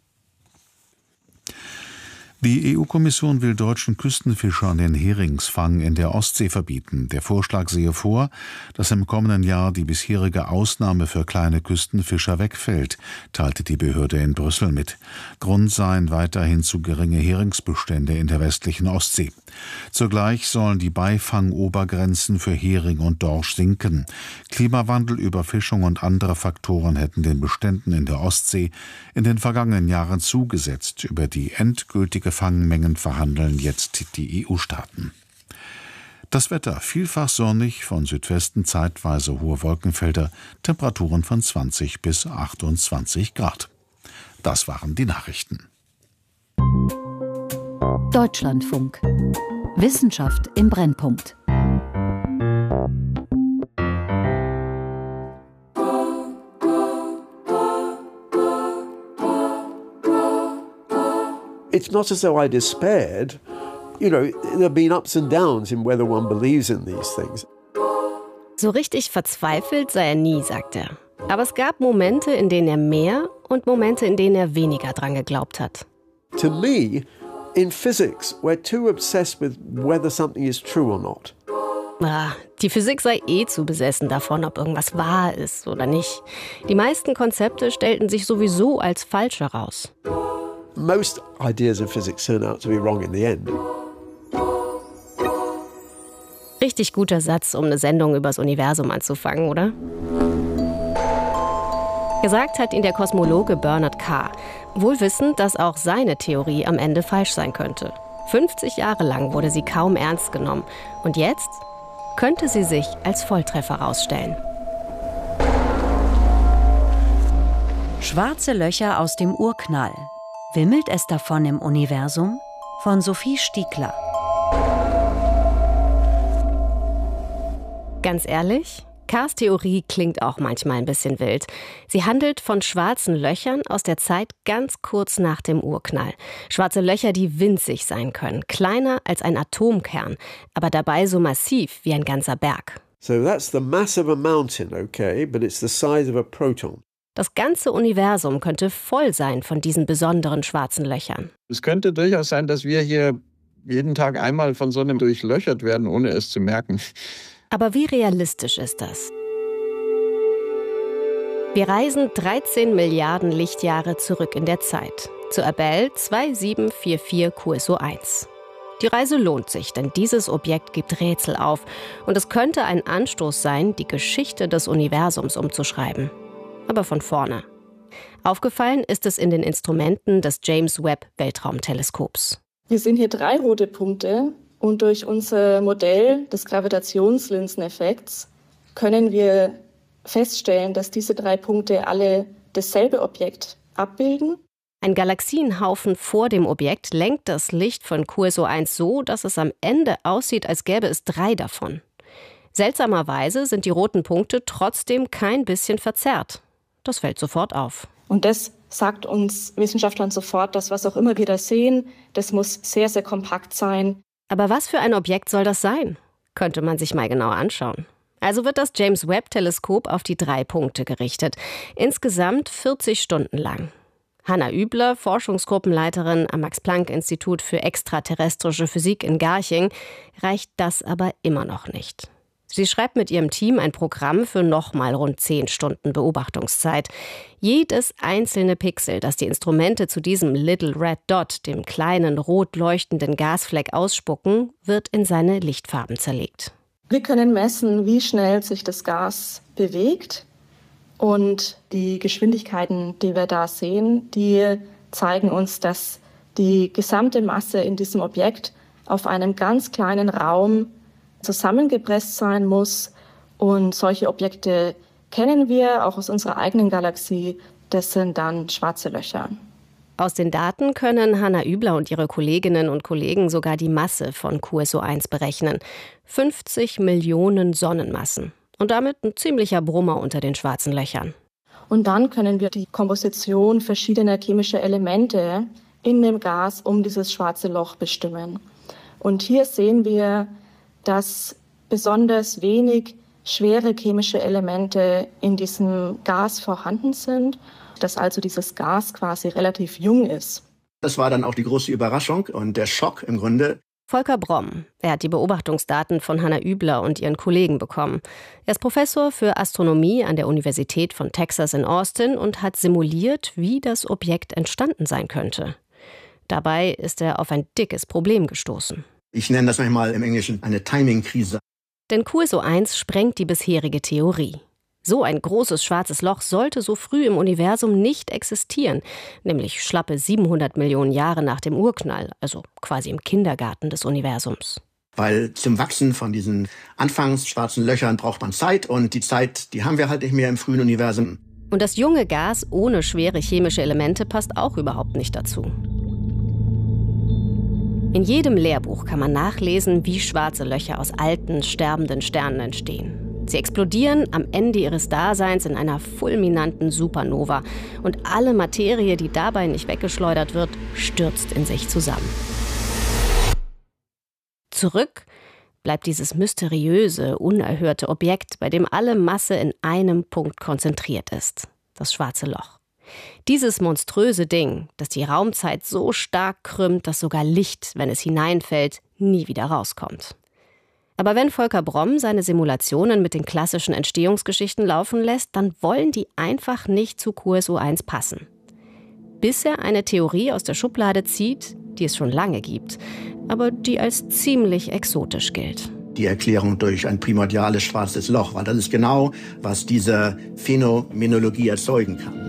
Die EU-Kommission will deutschen Küstenfischern den Heringsfang in der Ostsee verbieten. Der Vorschlag sehe vor, dass im kommenden Jahr die bisherige Ausnahme für kleine Küstenfischer wegfällt, teilte die Behörde in Brüssel mit. Grund seien weiterhin zu geringe Heringsbestände in der westlichen Ostsee. Zugleich sollen die Beifangobergrenzen für Hering und Dorsch sinken. Klimawandel, Überfischung und andere Faktoren hätten den Beständen in der Ostsee in den vergangenen Jahren zugesetzt. Über die endgültige Fangmengen verhandeln jetzt die EU-Staaten. Das Wetter vielfach sonnig, von Südwesten zeitweise hohe Wolkenfelder, Temperaturen von 20 bis 28 Grad. Das waren die Nachrichten. Deutschlandfunk. Wissenschaft im Brennpunkt. It's not as though I despaired. You know, there have been ups and downs in whether one believes in these things. So richtig verzweifelt sei er nie, sagt er. Aber es gab Momente, in denen er mehr und Momente, in denen er weniger dran geglaubt hat. To me, in physics, we're too obsessed with whether something is true or not. Die Physik sei zu besessen davon, ob irgendwas wahr ist oder nicht. Die meisten Konzepte stellten sich sowieso als falsch heraus. Most ideas of physics turn out to be wrong in the end. Richtig guter Satz, um eine Sendung übers Universum anzufangen, oder? Gesagt hat ihn der Kosmologe Bernard Carr, wohl wissend, dass auch seine Theorie am Ende falsch sein könnte. 50 Jahre lang wurde sie kaum ernst genommen. Und jetzt könnte sie sich als Volltreffer herausstellen. Schwarze Löcher aus dem Urknall. Wimmelt es davon im Universum? Von Sophie Stiegler. Ganz ehrlich, Kars Theorie klingt auch manchmal ein bisschen wild. Sie handelt von schwarzen Löchern aus der Zeit ganz kurz nach dem Urknall. Schwarze Löcher, die winzig sein können, kleiner als ein Atomkern, aber dabei so massiv wie ein ganzer Berg. So that's the mass of a mountain, okay, but it's the size of a proton. Das ganze Universum könnte voll sein von diesen besonderen schwarzen Löchern. Es könnte durchaus sein, dass wir hier jeden Tag einmal von so einem durchlöchert werden, ohne es zu merken. Aber wie realistisch ist das? Wir reisen 13 Milliarden Lichtjahre zurück in der Zeit, zu Abell 2744 QSO 1. Die Reise lohnt sich, denn dieses Objekt gibt Rätsel auf und es könnte ein Anstoß sein, die Geschichte des Universums umzuschreiben. Aber von vorne. Aufgefallen ist es in den Instrumenten des James Webb Weltraumteleskops. Wir sehen hier 3 rote Punkte und durch unser Modell des Gravitationslinseneffekts können wir feststellen, dass diese 3 Punkte alle dasselbe Objekt abbilden. Ein Galaxienhaufen vor dem Objekt lenkt das Licht von QSO 1 so, dass es am Ende aussieht, als gäbe es 3 davon. Seltsamerweise sind die roten Punkte trotzdem kein bisschen verzerrt. Das fällt sofort auf. Und das sagt uns Wissenschaftlern sofort, dass was auch immer wir da sehen, das muss sehr, sehr kompakt sein. Aber was für ein Objekt soll das sein? Könnte man sich mal genauer anschauen. Also wird das James Webb-Teleskop auf die 3 Punkte gerichtet. Insgesamt 40 Stunden lang. Hanna Übler, Forschungsgruppenleiterin am Max-Planck-Institut für extraterrestrische Physik in Garching, reicht das aber immer noch nicht. Sie schreibt mit ihrem Team ein Programm für nochmal rund 10 Stunden Beobachtungszeit. Jedes einzelne Pixel, das die Instrumente zu diesem Little Red Dot, dem kleinen rot leuchtenden Gasfleck, ausspucken, wird in seine Lichtfarben zerlegt. Wir können messen, wie schnell sich das Gas bewegt. Und die Geschwindigkeiten, die wir da sehen, die zeigen uns, dass die gesamte Masse in diesem Objekt auf einem ganz kleinen Raum zusammengepresst sein muss. Und solche Objekte kennen wir auch aus unserer eigenen Galaxie. Das sind dann schwarze Löcher. Aus den Daten können Hanna Übler und ihre Kolleginnen und Kollegen sogar die Masse von QSO 1 berechnen. 50 Millionen Sonnenmassen. Und damit ein ziemlicher Brummer unter den schwarzen Löchern. Und dann können wir die Komposition verschiedener chemischer Elemente in dem Gas um dieses schwarze Loch bestimmen. Und hier sehen wir, dass besonders wenig schwere chemische Elemente in diesem Gas vorhanden sind, dass also dieses Gas quasi relativ jung ist. Das war dann auch die große Überraschung und der Schock im Grunde. Volker Bromm, er hat die Beobachtungsdaten von Hanna Übler und ihren Kollegen bekommen. Er ist Professor für Astronomie an der Universität von Texas in Austin und hat simuliert, wie das Objekt entstanden sein könnte. Dabei ist er auf ein dickes Problem gestoßen. Ich nenne das manchmal im Englischen eine Timing-Krise. Denn QSO 1 sprengt die bisherige Theorie. So ein großes schwarzes Loch sollte so früh im Universum nicht existieren, nämlich schlappe 700 Millionen Jahre nach dem Urknall, also quasi im Kindergarten des Universums. Weil zum Wachsen von diesen anfangs schwarzen Löchern braucht man Zeit und die Zeit, die haben wir halt nicht mehr im frühen Universum. Und das junge Gas ohne schwere chemische Elemente passt auch überhaupt nicht dazu. In jedem Lehrbuch kann man nachlesen, wie schwarze Löcher aus alten, sterbenden Sternen entstehen. Sie explodieren am Ende ihres Daseins in einer fulminanten Supernova. Und alle Materie, die dabei nicht weggeschleudert wird, stürzt in sich zusammen. Zurück bleibt dieses mysteriöse, unerhörte Objekt, bei dem alle Masse in einem Punkt konzentriert ist: das schwarze Loch. Dieses monströse Ding, das die Raumzeit so stark krümmt, dass sogar Licht, wenn es hineinfällt, nie wieder rauskommt. Aber wenn Volker Bromm seine Simulationen mit den klassischen Entstehungsgeschichten laufen lässt, dann wollen die einfach nicht zu QSO 1 passen. Bis er eine Theorie aus der Schublade zieht, die es schon lange gibt, aber die als ziemlich exotisch gilt. Die Erklärung durch ein primordiales schwarzes Loch, weil das ist genau, was diese Phänomenologie erzeugen kann.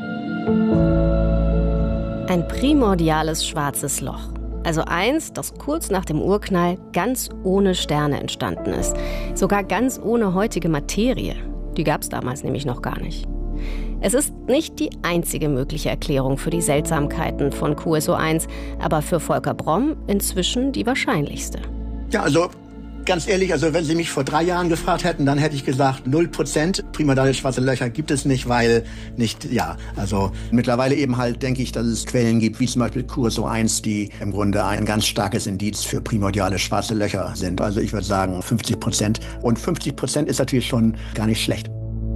Ein primordiales schwarzes Loch. Also eins, das kurz nach dem Urknall ganz ohne Sterne entstanden ist. Sogar ganz ohne heutige Materie. Die gab es damals nämlich noch gar nicht. Es ist nicht die einzige mögliche Erklärung für die Seltsamkeiten von QSO 1, aber für Volker Bromm inzwischen die wahrscheinlichste. Ja, also Ganz ehrlich, also wenn Sie mich vor 3 Jahren gefragt hätten, dann hätte ich gesagt, 0% primordiale schwarze Löcher gibt es nicht, weil nicht, ja. Also mittlerweile eben halt denke ich, dass es Quellen gibt, wie zum Beispiel Curso 1, die im Grunde ein ganz starkes Indiz für primordiale schwarze Löcher sind. Also ich würde sagen 50%. Und 50% ist natürlich schon gar nicht schlecht.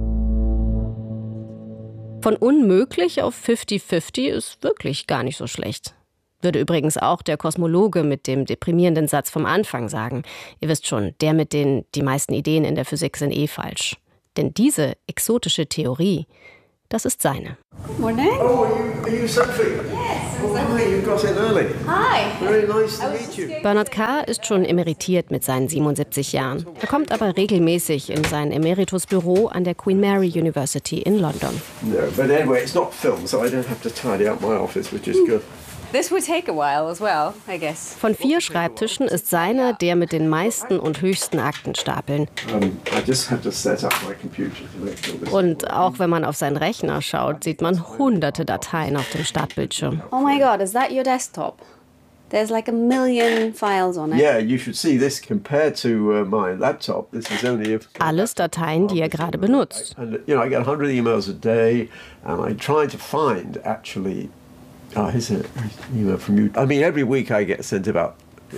Von unmöglich auf 50-50 ist wirklich gar nicht so schlecht. Würde übrigens auch der Kosmologe mit dem deprimierenden Satz vom Anfang sagen. Ihr wisst schon, der mit den die meisten Ideen in der Physik sind falsch. Denn diese exotische Theorie, das ist seine. Good morning. Oh, are you Sophie? Yes. Oh, hi, you got in early. Hi. Very nice to meet you. Bernard Carr ist schon emeritiert mit seinen 77 Jahren. Er kommt aber regelmäßig in sein Emeritusbüro an der Queen Mary University in London. No, but anyway, it's not film, so I don't have to tidy up my office, which is good. This will take a while as well, I guess. Von 4 Schreibtischen ist seiner der mit den meisten und höchsten Aktenstapeln. I just had to set up my computer to make sure this. Und auch wenn man auf seinen Rechner schaut, sieht man hunderte Dateien auf dem Startbildschirm. Oh my God, is that your desktop? There's like 1 million files on it. Yeah, you should see this compared to my laptop. This is only Alles Dateien, die er gerade benutzt. And you know, I get 100 emails a day, and I try to find actually. Here's an email from you. I mean, every week I get sent about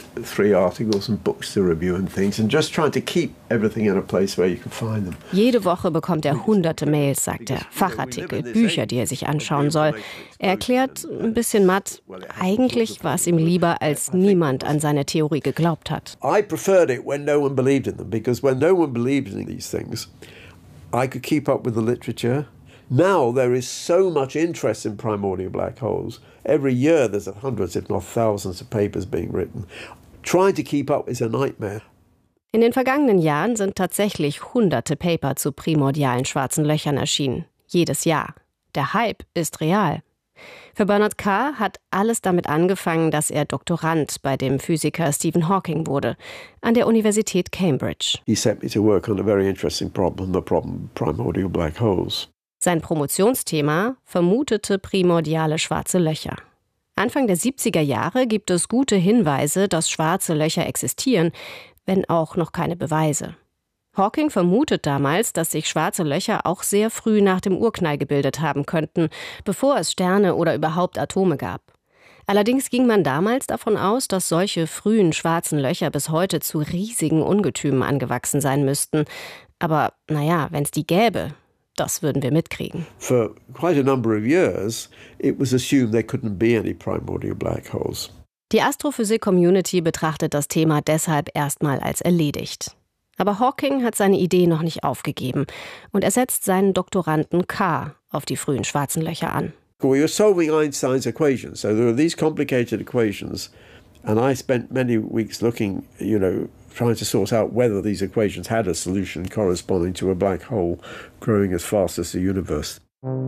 3 articles and books to review and things, and just trying to keep everything in a place where you can find them. Jede Woche bekommt er hunderte Mails, sagt er, Fachartikel, Bücher, die er sich anschauen soll. Er erklärt ein bisschen matt, eigentlich war es ihm lieber, als niemand an seine Theorie geglaubt hat. I preferred it when no one believed in them, because when no one believed in these things, I could keep up with the literature. Now there is so much interest in primordial black holes. Every year there's hundreds, if not thousands, of papers being written. Trying to keep up is a nightmare. In den vergangenen Jahren sind tatsächlich hunderte Paper zu primordialen schwarzen Löchern erschienen. Jedes Jahr. Der Hype ist real. Für Bernard Carr hat alles damit angefangen, dass er Doktorand bei dem Physiker Stephen Hawking wurde, an der Universität Cambridge. He sent me to work on a very interesting problem, the problem of primordial black holes. Sein Promotionsthema: vermutete primordiale schwarze Löcher. Anfang der 70er Jahre gibt es gute Hinweise, dass schwarze Löcher existieren, wenn auch noch keine Beweise. Hawking vermutet damals, dass sich schwarze Löcher auch sehr früh nach dem Urknall gebildet haben könnten, bevor es Sterne oder überhaupt Atome gab. Allerdings ging man damals davon aus, dass solche frühen schwarzen Löcher bis heute zu riesigen Ungetümen angewachsen sein müssten. Aber naja, wenn es die gäbe, das würden wir mitkriegen. For quite a number of years, it was assumed there couldn't be any primordial black holes. Die Astrophysik-Community betrachtet das Thema deshalb erstmal als erledigt. Aber Hawking hat seine Idee noch nicht aufgegeben und er setzt seinen Doktoranden Carr auf die frühen schwarzen Löcher an. We were solving Einstein's equations, so there are these complicated equations, and I spent many weeks looking, trying to sort out whether these equations had a solution corresponding to a black hole growing as fast as the universe.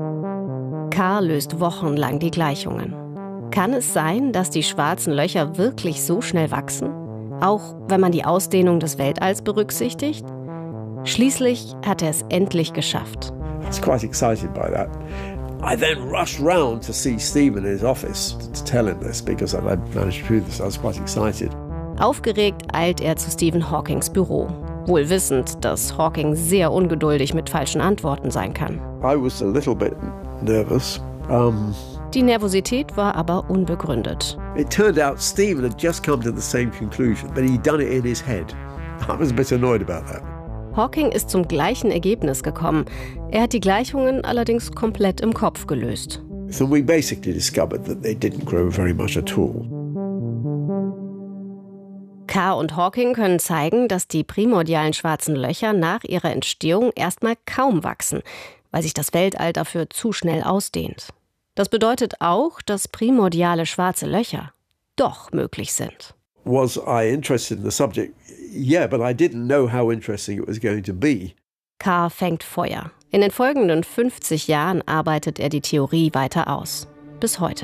Carr löst wochenlang die Gleichungen. Kann es sein, dass die schwarzen Löcher wirklich so schnell wachsen? Auch wenn man die Ausdehnung des Weltalls berücksichtigt? Schließlich hat er es endlich geschafft. I was quite excited by that. I then rushed round to see Stephen in his office to tell him this because I managed to do this. I was quite excited. Aufgeregt eilt er zu Stephen Hawkings Büro, wohl wissend, dass Hawking sehr ungeduldig mit falschen Antworten sein kann. I was a little bit nervous. Die Nervosität war aber unbegründet. It turned out Stephen had just come to the same conclusion, but he'd done it in his head. I was a bit annoyed about that. Hawking ist zum gleichen Ergebnis gekommen. Er hat die Gleichungen allerdings komplett im Kopf gelöst. So we basically discovered that they didn't grow very much at all. Carr und Hawking können zeigen, dass die primordialen schwarzen Löcher nach ihrer Entstehung erstmal kaum wachsen, weil sich das Weltall dafür zu schnell ausdehnt. Das bedeutet auch, dass primordiale schwarze Löcher doch möglich sind. Was I interested in the subject? Yeah, but I didn't know how interesting it was going to be. Carr fängt Feuer. In den folgenden 50 Jahren arbeitet er die Theorie weiter aus. Bis heute.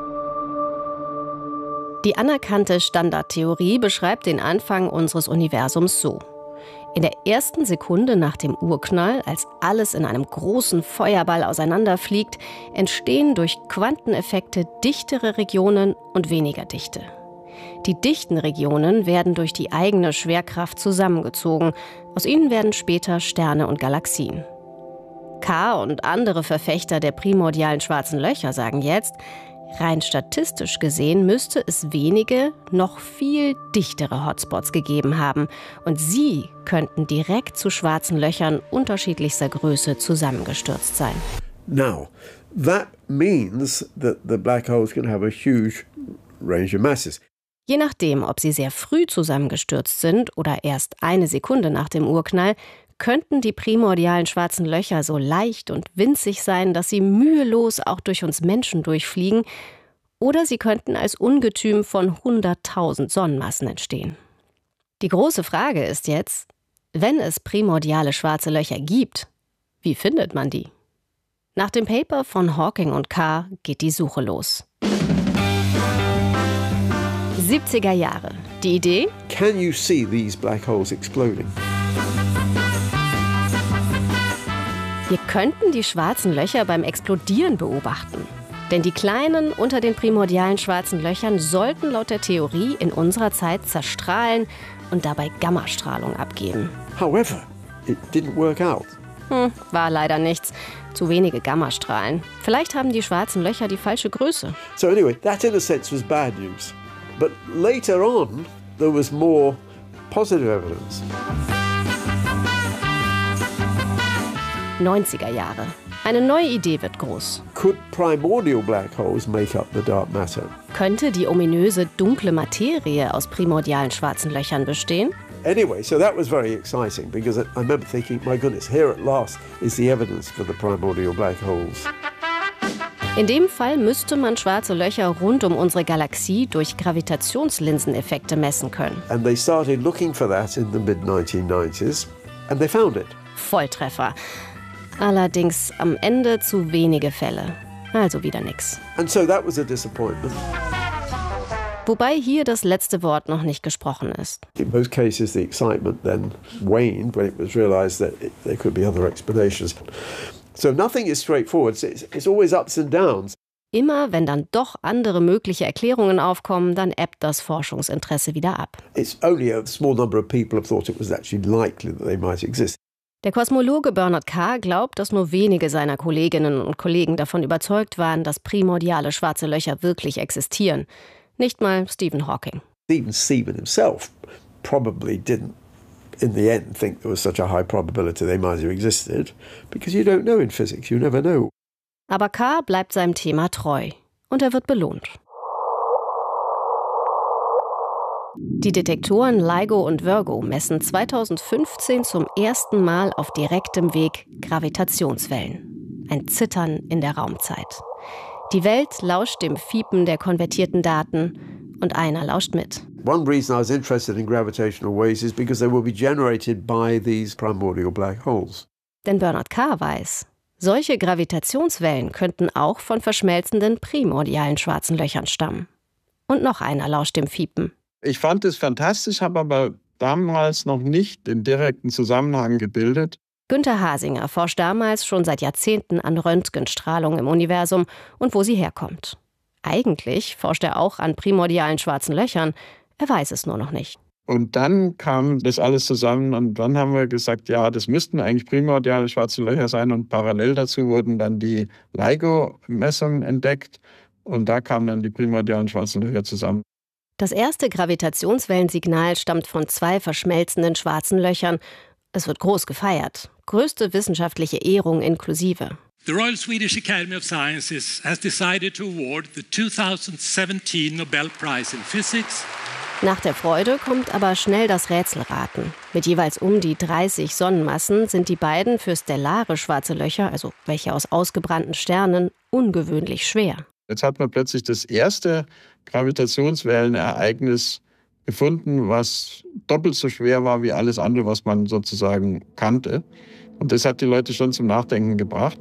Die anerkannte Standardtheorie beschreibt den Anfang unseres Universums so. In der ersten Sekunde nach dem Urknall, als alles in einem großen Feuerball auseinanderfliegt, entstehen durch Quanteneffekte dichtere Regionen und weniger dichte. Die dichten Regionen werden durch die eigene Schwerkraft zusammengezogen. Aus ihnen werden später Sterne und Galaxien. Carr und andere Verfechter der primordialen schwarzen Löcher sagen jetzt, rein statistisch gesehen müsste es wenige, noch viel dichtere Hotspots gegeben haben. Und sie könnten direkt zu schwarzen Löchern unterschiedlichster Größe zusammengestürzt sein. Now, that means that the black holes can have a huge range of masses. Je nachdem, ob sie sehr früh zusammengestürzt sind oder erst eine Sekunde nach dem Urknall, könnten die primordialen schwarzen Löcher so leicht und winzig sein, dass sie mühelos auch durch uns Menschen durchfliegen, oder sie könnten als Ungetüm von 100.000 Sonnenmassen entstehen. Die große Frage ist jetzt, wenn es primordiale schwarze Löcher gibt, wie findet man die? Nach dem Paper von Hawking und Carr geht die Suche los. 70er Jahre. Die Idee? Can you see these black holes exploding? Wir könnten die schwarzen Löcher beim Explodieren beobachten. Denn die kleinen unter den primordialen schwarzen Löchern sollten laut der Theorie in unserer Zeit zerstrahlen und dabei Gammastrahlung abgeben. However, it didn't work out. War leider nichts. Zu wenige Gammastrahlen. Vielleicht haben die schwarzen Löcher die falsche Größe. So anyway, that in a sense was bad news. But later on, there was more positive evidence. 90er Jahre. Eine neue Idee wird groß. Could primordial black holes make up the dark matter? Könnte die ominöse dunkle Materie aus primordialen schwarzen Löchern bestehen? Anyway, so that was very exciting because I remember thinking, my goodness, here at last is the evidence for the primordial black holes. In dem Fall müsste man schwarze Löcher rund um unsere Galaxie durch Gravitationslinseneffekte messen können. And they started looking for that in the mid-1990s and they found it. Volltreffer. Allerdings am Ende zu wenige Fälle. Also wieder nix. And so that was a disappointment. Wobei hier das letzte Wort noch nicht gesprochen ist. In most cases the excitement then waned when it was realized that there could be other explanations. So nothing is straightforward. It's always ups and downs. Immer wenn dann doch andere mögliche Erklärungen aufkommen, dann ebbt das Forschungsinteresse wieder ab. It's only a small number of people have thought it was actually likely that they might exist. Der Kosmologe Bernard Carr glaubt, dass nur wenige seiner Kolleginnen und Kollegen davon überzeugt waren, dass primordiale schwarze Löcher wirklich existieren. Nicht mal Stephen Hawking. Even Stephen himself probably didn't, in the end, think there was such a high probability they might have existed, because you don't know in physics, you never know. Aber Carr bleibt seinem Thema treu und er wird belohnt. Die Detektoren LIGO und Virgo messen 2015 zum ersten Mal auf direktem Weg Gravitationswellen. Ein Zittern in der Raumzeit. Die Welt lauscht dem Fiepen der konvertierten Daten und einer lauscht mit. One reason I was interested in gravitational waves is because they will be generated by these primordial black holes. Denn Bernard Carr weiß, solche Gravitationswellen könnten auch von verschmelzenden primordialen schwarzen Löchern stammen. Und noch einer lauscht dem Fiepen. Ich fand es fantastisch, habe aber damals noch nicht den direkten Zusammenhang gebildet. Günther Hasinger forscht damals schon seit Jahrzehnten an Röntgenstrahlung im Universum und wo sie herkommt. Eigentlich forscht er auch an primordialen schwarzen Löchern, er weiß es nur noch nicht. Und dann kam das alles zusammen und dann haben wir gesagt, ja, das müssten eigentlich primordiale schwarze Löcher sein und parallel dazu wurden dann die LIGO-Messungen entdeckt und da kamen dann die primordialen schwarzen Löcher zusammen. Das erste Gravitationswellensignal stammt von 2 verschmelzenden schwarzen Löchern. Es wird groß gefeiert. Größte wissenschaftliche Ehrung inklusive. The Royal Swedish Academy of Sciences has decided to award the 2017 Nobel Prize in Physics. Nach der Freude kommt aber schnell das Rätselraten. Mit jeweils um die 30 Sonnenmassen sind die beiden für stellare schwarze Löcher, also welche aus ausgebrannten Sternen, ungewöhnlich schwer. Jetzt hat man plötzlich das erste Gravitationswellenereignis gefunden, was doppelt so schwer war wie alles andere, was man sozusagen kannte. Und das hat die Leute schon zum Nachdenken gebracht.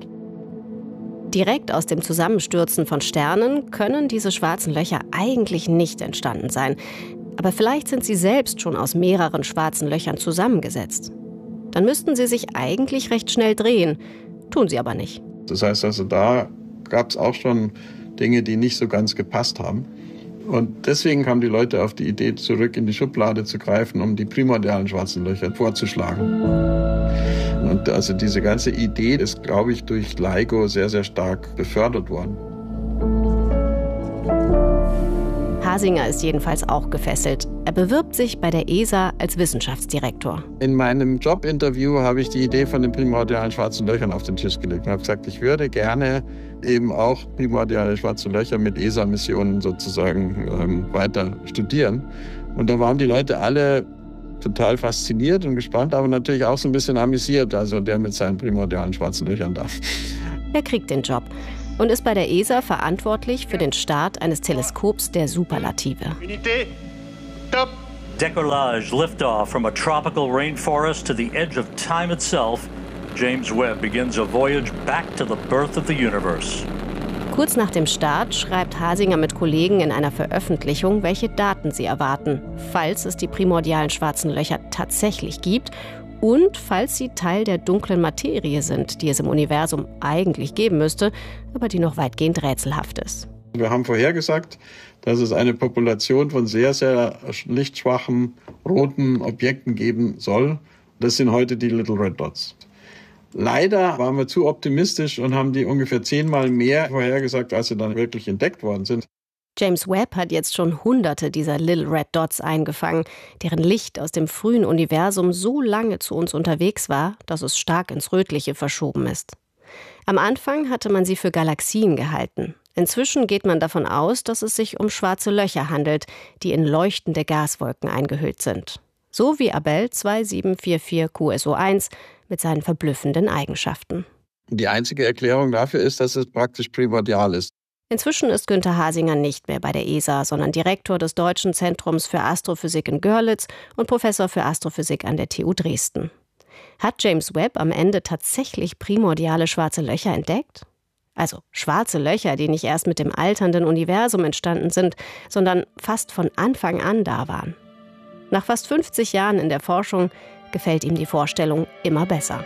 Direkt aus dem Zusammenstürzen von Sternen können diese schwarzen Löcher eigentlich nicht entstanden sein. Aber vielleicht sind sie selbst schon aus mehreren schwarzen Löchern zusammengesetzt. Dann müssten sie sich eigentlich recht schnell drehen, tun sie aber nicht. Das heißt also, da gab es auch schon Dinge, die nicht so ganz gepasst haben. Und deswegen kamen die Leute auf die Idee, zurück in die Schublade zu greifen, um die primordialen schwarzen Löcher vorzuschlagen. Und also diese ganze Idee ist, glaube ich, durch LIGO sehr, sehr stark befördert worden. Hasinger ist jedenfalls auch gefesselt. Er bewirbt sich bei der ESA als Wissenschaftsdirektor. In meinem Jobinterview habe ich die Idee von den primordialen schwarzen Löchern auf den Tisch gelegt und habe gesagt, ich würde gerne eben auch primordiale schwarze Löcher mit ESA-Missionen sozusagen weiter studieren. Und da waren die Leute alle total fasziniert und gespannt, aber natürlich auch so ein bisschen amüsiert, also der mit seinen primordialen schwarzen Löchern da. Er kriegt den Job und ist bei der ESA verantwortlich für den Start eines Teleskops der Superlative. Decollage liftoff from a tropical rainforest to the edge of time itself. James Webb begins a voyage back to the birth of the universe. Kurz nach dem Start schreibt Hasinger mit Kollegen in einer Veröffentlichung, welche Daten sie erwarten, falls es die primordialen schwarzen Löcher tatsächlich gibt und falls sie Teil der dunklen Materie sind, die es im Universum eigentlich geben müsste, aber die noch weitgehend rätselhaft ist. Wir haben vorhergesagt, dass es eine Population von sehr, sehr lichtschwachen roten Objekten geben soll. Das sind heute die Little Red Dots. Leider waren wir zu optimistisch und haben die ungefähr 10-mal mehr vorhergesagt, als sie dann wirklich entdeckt worden sind. James Webb hat jetzt schon Hunderte dieser Little Red Dots eingefangen, deren Licht aus dem frühen Universum so lange zu uns unterwegs war, dass es stark ins Rötliche verschoben ist. Am Anfang hatte man sie für Galaxien gehalten. Inzwischen geht man davon aus, dass es sich um schwarze Löcher handelt, die in leuchtende Gaswolken eingehüllt sind. So wie Abell 2744 QSO1 mit seinen verblüffenden Eigenschaften. Die einzige Erklärung dafür ist, dass es praktisch primordial ist. Inzwischen ist Günther Hasinger nicht mehr bei der ESA, sondern Direktor des Deutschen Zentrums für Astrophysik in Görlitz und Professor für Astrophysik an der TU Dresden. Hat James Webb am Ende tatsächlich primordiale schwarze Löcher entdeckt? Also schwarze Löcher, die nicht erst mit dem alternden Universum entstanden sind, sondern fast von Anfang an da waren. Nach fast 50 Jahren in der Forschung gefällt ihm die Vorstellung immer besser.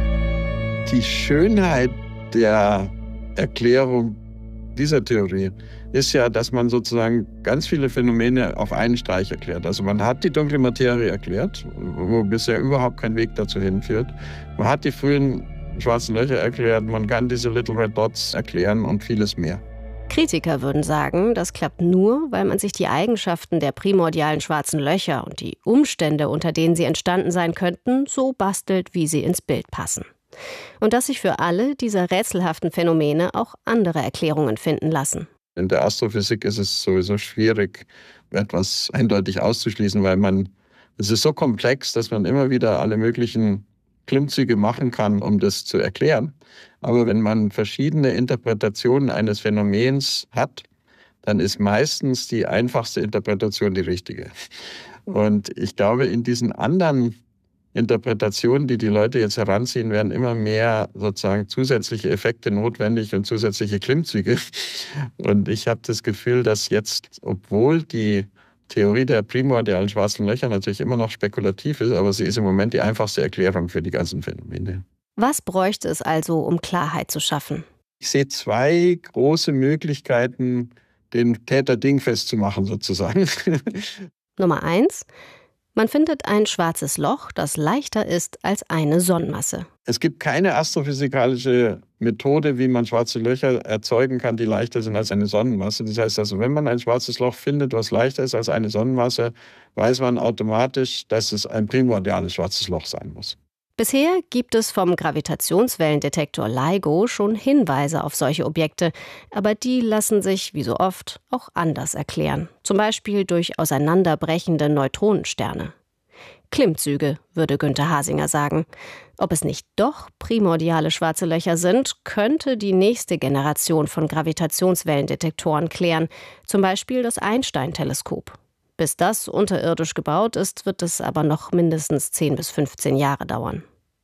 Die Schönheit der Erklärung dieser Theorie ist ja, dass man sozusagen ganz viele Phänomene auf einen Streich erklärt. Also man hat die dunkle Materie erklärt, wo bisher überhaupt kein Weg dazu hinführt. Man hat die frühen schwarzen Löcher erklärt, man kann diese Little Red Dots erklären und vieles mehr. Kritiker würden sagen, das klappt nur, weil man sich die Eigenschaften der primordialen schwarzen Löcher und die Umstände, unter denen sie entstanden sein könnten, so bastelt, wie sie ins Bild passen. Und dass sich für alle dieser rätselhaften Phänomene auch andere Erklärungen finden lassen. In der Astrophysik ist es sowieso schwierig, etwas eindeutig auszuschließen, weil es ist so komplex, dass man immer wieder alle möglichen Klimmzüge machen kann, um das zu erklären. Aber wenn man verschiedene Interpretationen eines Phänomens hat, dann ist meistens die einfachste Interpretation die richtige. Und ich glaube, in diesen anderen Interpretationen, die Leute jetzt heranziehen, werden immer mehr sozusagen zusätzliche Effekte notwendig und zusätzliche Klimmzüge. Und ich habe das Gefühl, dass jetzt, obwohl die Theorie der primordialen schwarzen Löcher natürlich immer noch spekulativ ist, aber sie ist im Moment die einfachste Erklärung für die ganzen Phänomene. Was bräuchte es also, um Klarheit zu schaffen? Ich sehe 2 große Möglichkeiten, den Täter dingfest zu machen sozusagen. Nummer 1. Man findet ein schwarzes Loch, das leichter ist als eine Sonnenmasse. Es gibt keine astrophysikalische Methode, wie man schwarze Löcher erzeugen kann, die leichter sind als eine Sonnenmasse. Das heißt also, wenn man ein schwarzes Loch findet, was leichter ist als eine Sonnenmasse, weiß man automatisch, dass es ein primordiales schwarzes Loch sein muss. Bisher gibt es vom Gravitationswellendetektor LIGO schon Hinweise auf solche Objekte, aber die lassen sich, wie so oft, auch anders erklären. Zum Beispiel durch auseinanderbrechende Neutronensterne. Klimmzüge, würde Günther Hasinger sagen. Ob es nicht doch primordiale schwarze Löcher sind, könnte die nächste Generation von Gravitationswellendetektoren klären, zum Beispiel das Einstein-Teleskop. Bis das unterirdisch gebaut ist, wird es aber noch mindestens 10 bis 15 Jahre dauern.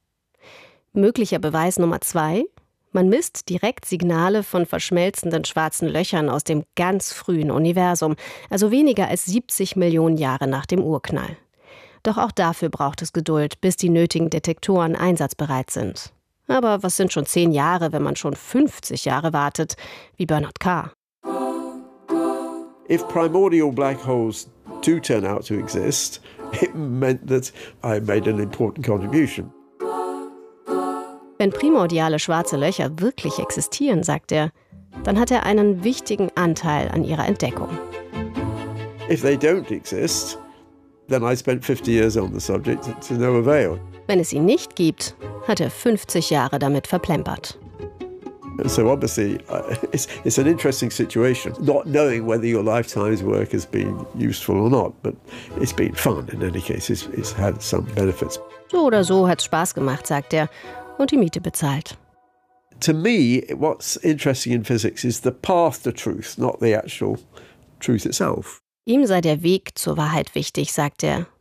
Möglicher Beweis Nummer 2: Man misst direkt Signale von verschmelzenden schwarzen Löchern aus dem ganz frühen Universum, also weniger als 70 Millionen Jahre nach dem Urknall. Doch auch dafür braucht es Geduld, bis die nötigen Detektoren einsatzbereit sind. Aber was sind schon 10 Jahre, wenn man schon 50 Jahre wartet, wie Bernard Carr? If primordial black holes do turn out to exist, it meant that I made an important contribution. Wenn primordiale schwarze Löcher wirklich existieren, sagt er, dann hat er einen wichtigen Anteil an ihrer Entdeckung. If they don't exist, then I spent 50 years on the subject to no avail. Wenn es sie nicht gibt, hat er 50 Jahre damit verplempert. So obviously, it's an interesting situation, not knowing whether your lifetime's work has been useful or not, but it's been fun in any case. It's had some benefits. So oder so hat's Spaß gemacht, sagt er, und die Miete bezahlt. To me, what's interesting in physics is the path to truth, not the actual truth itself. Ihm sei der Weg zur Wahrheit wichtig, sagt er,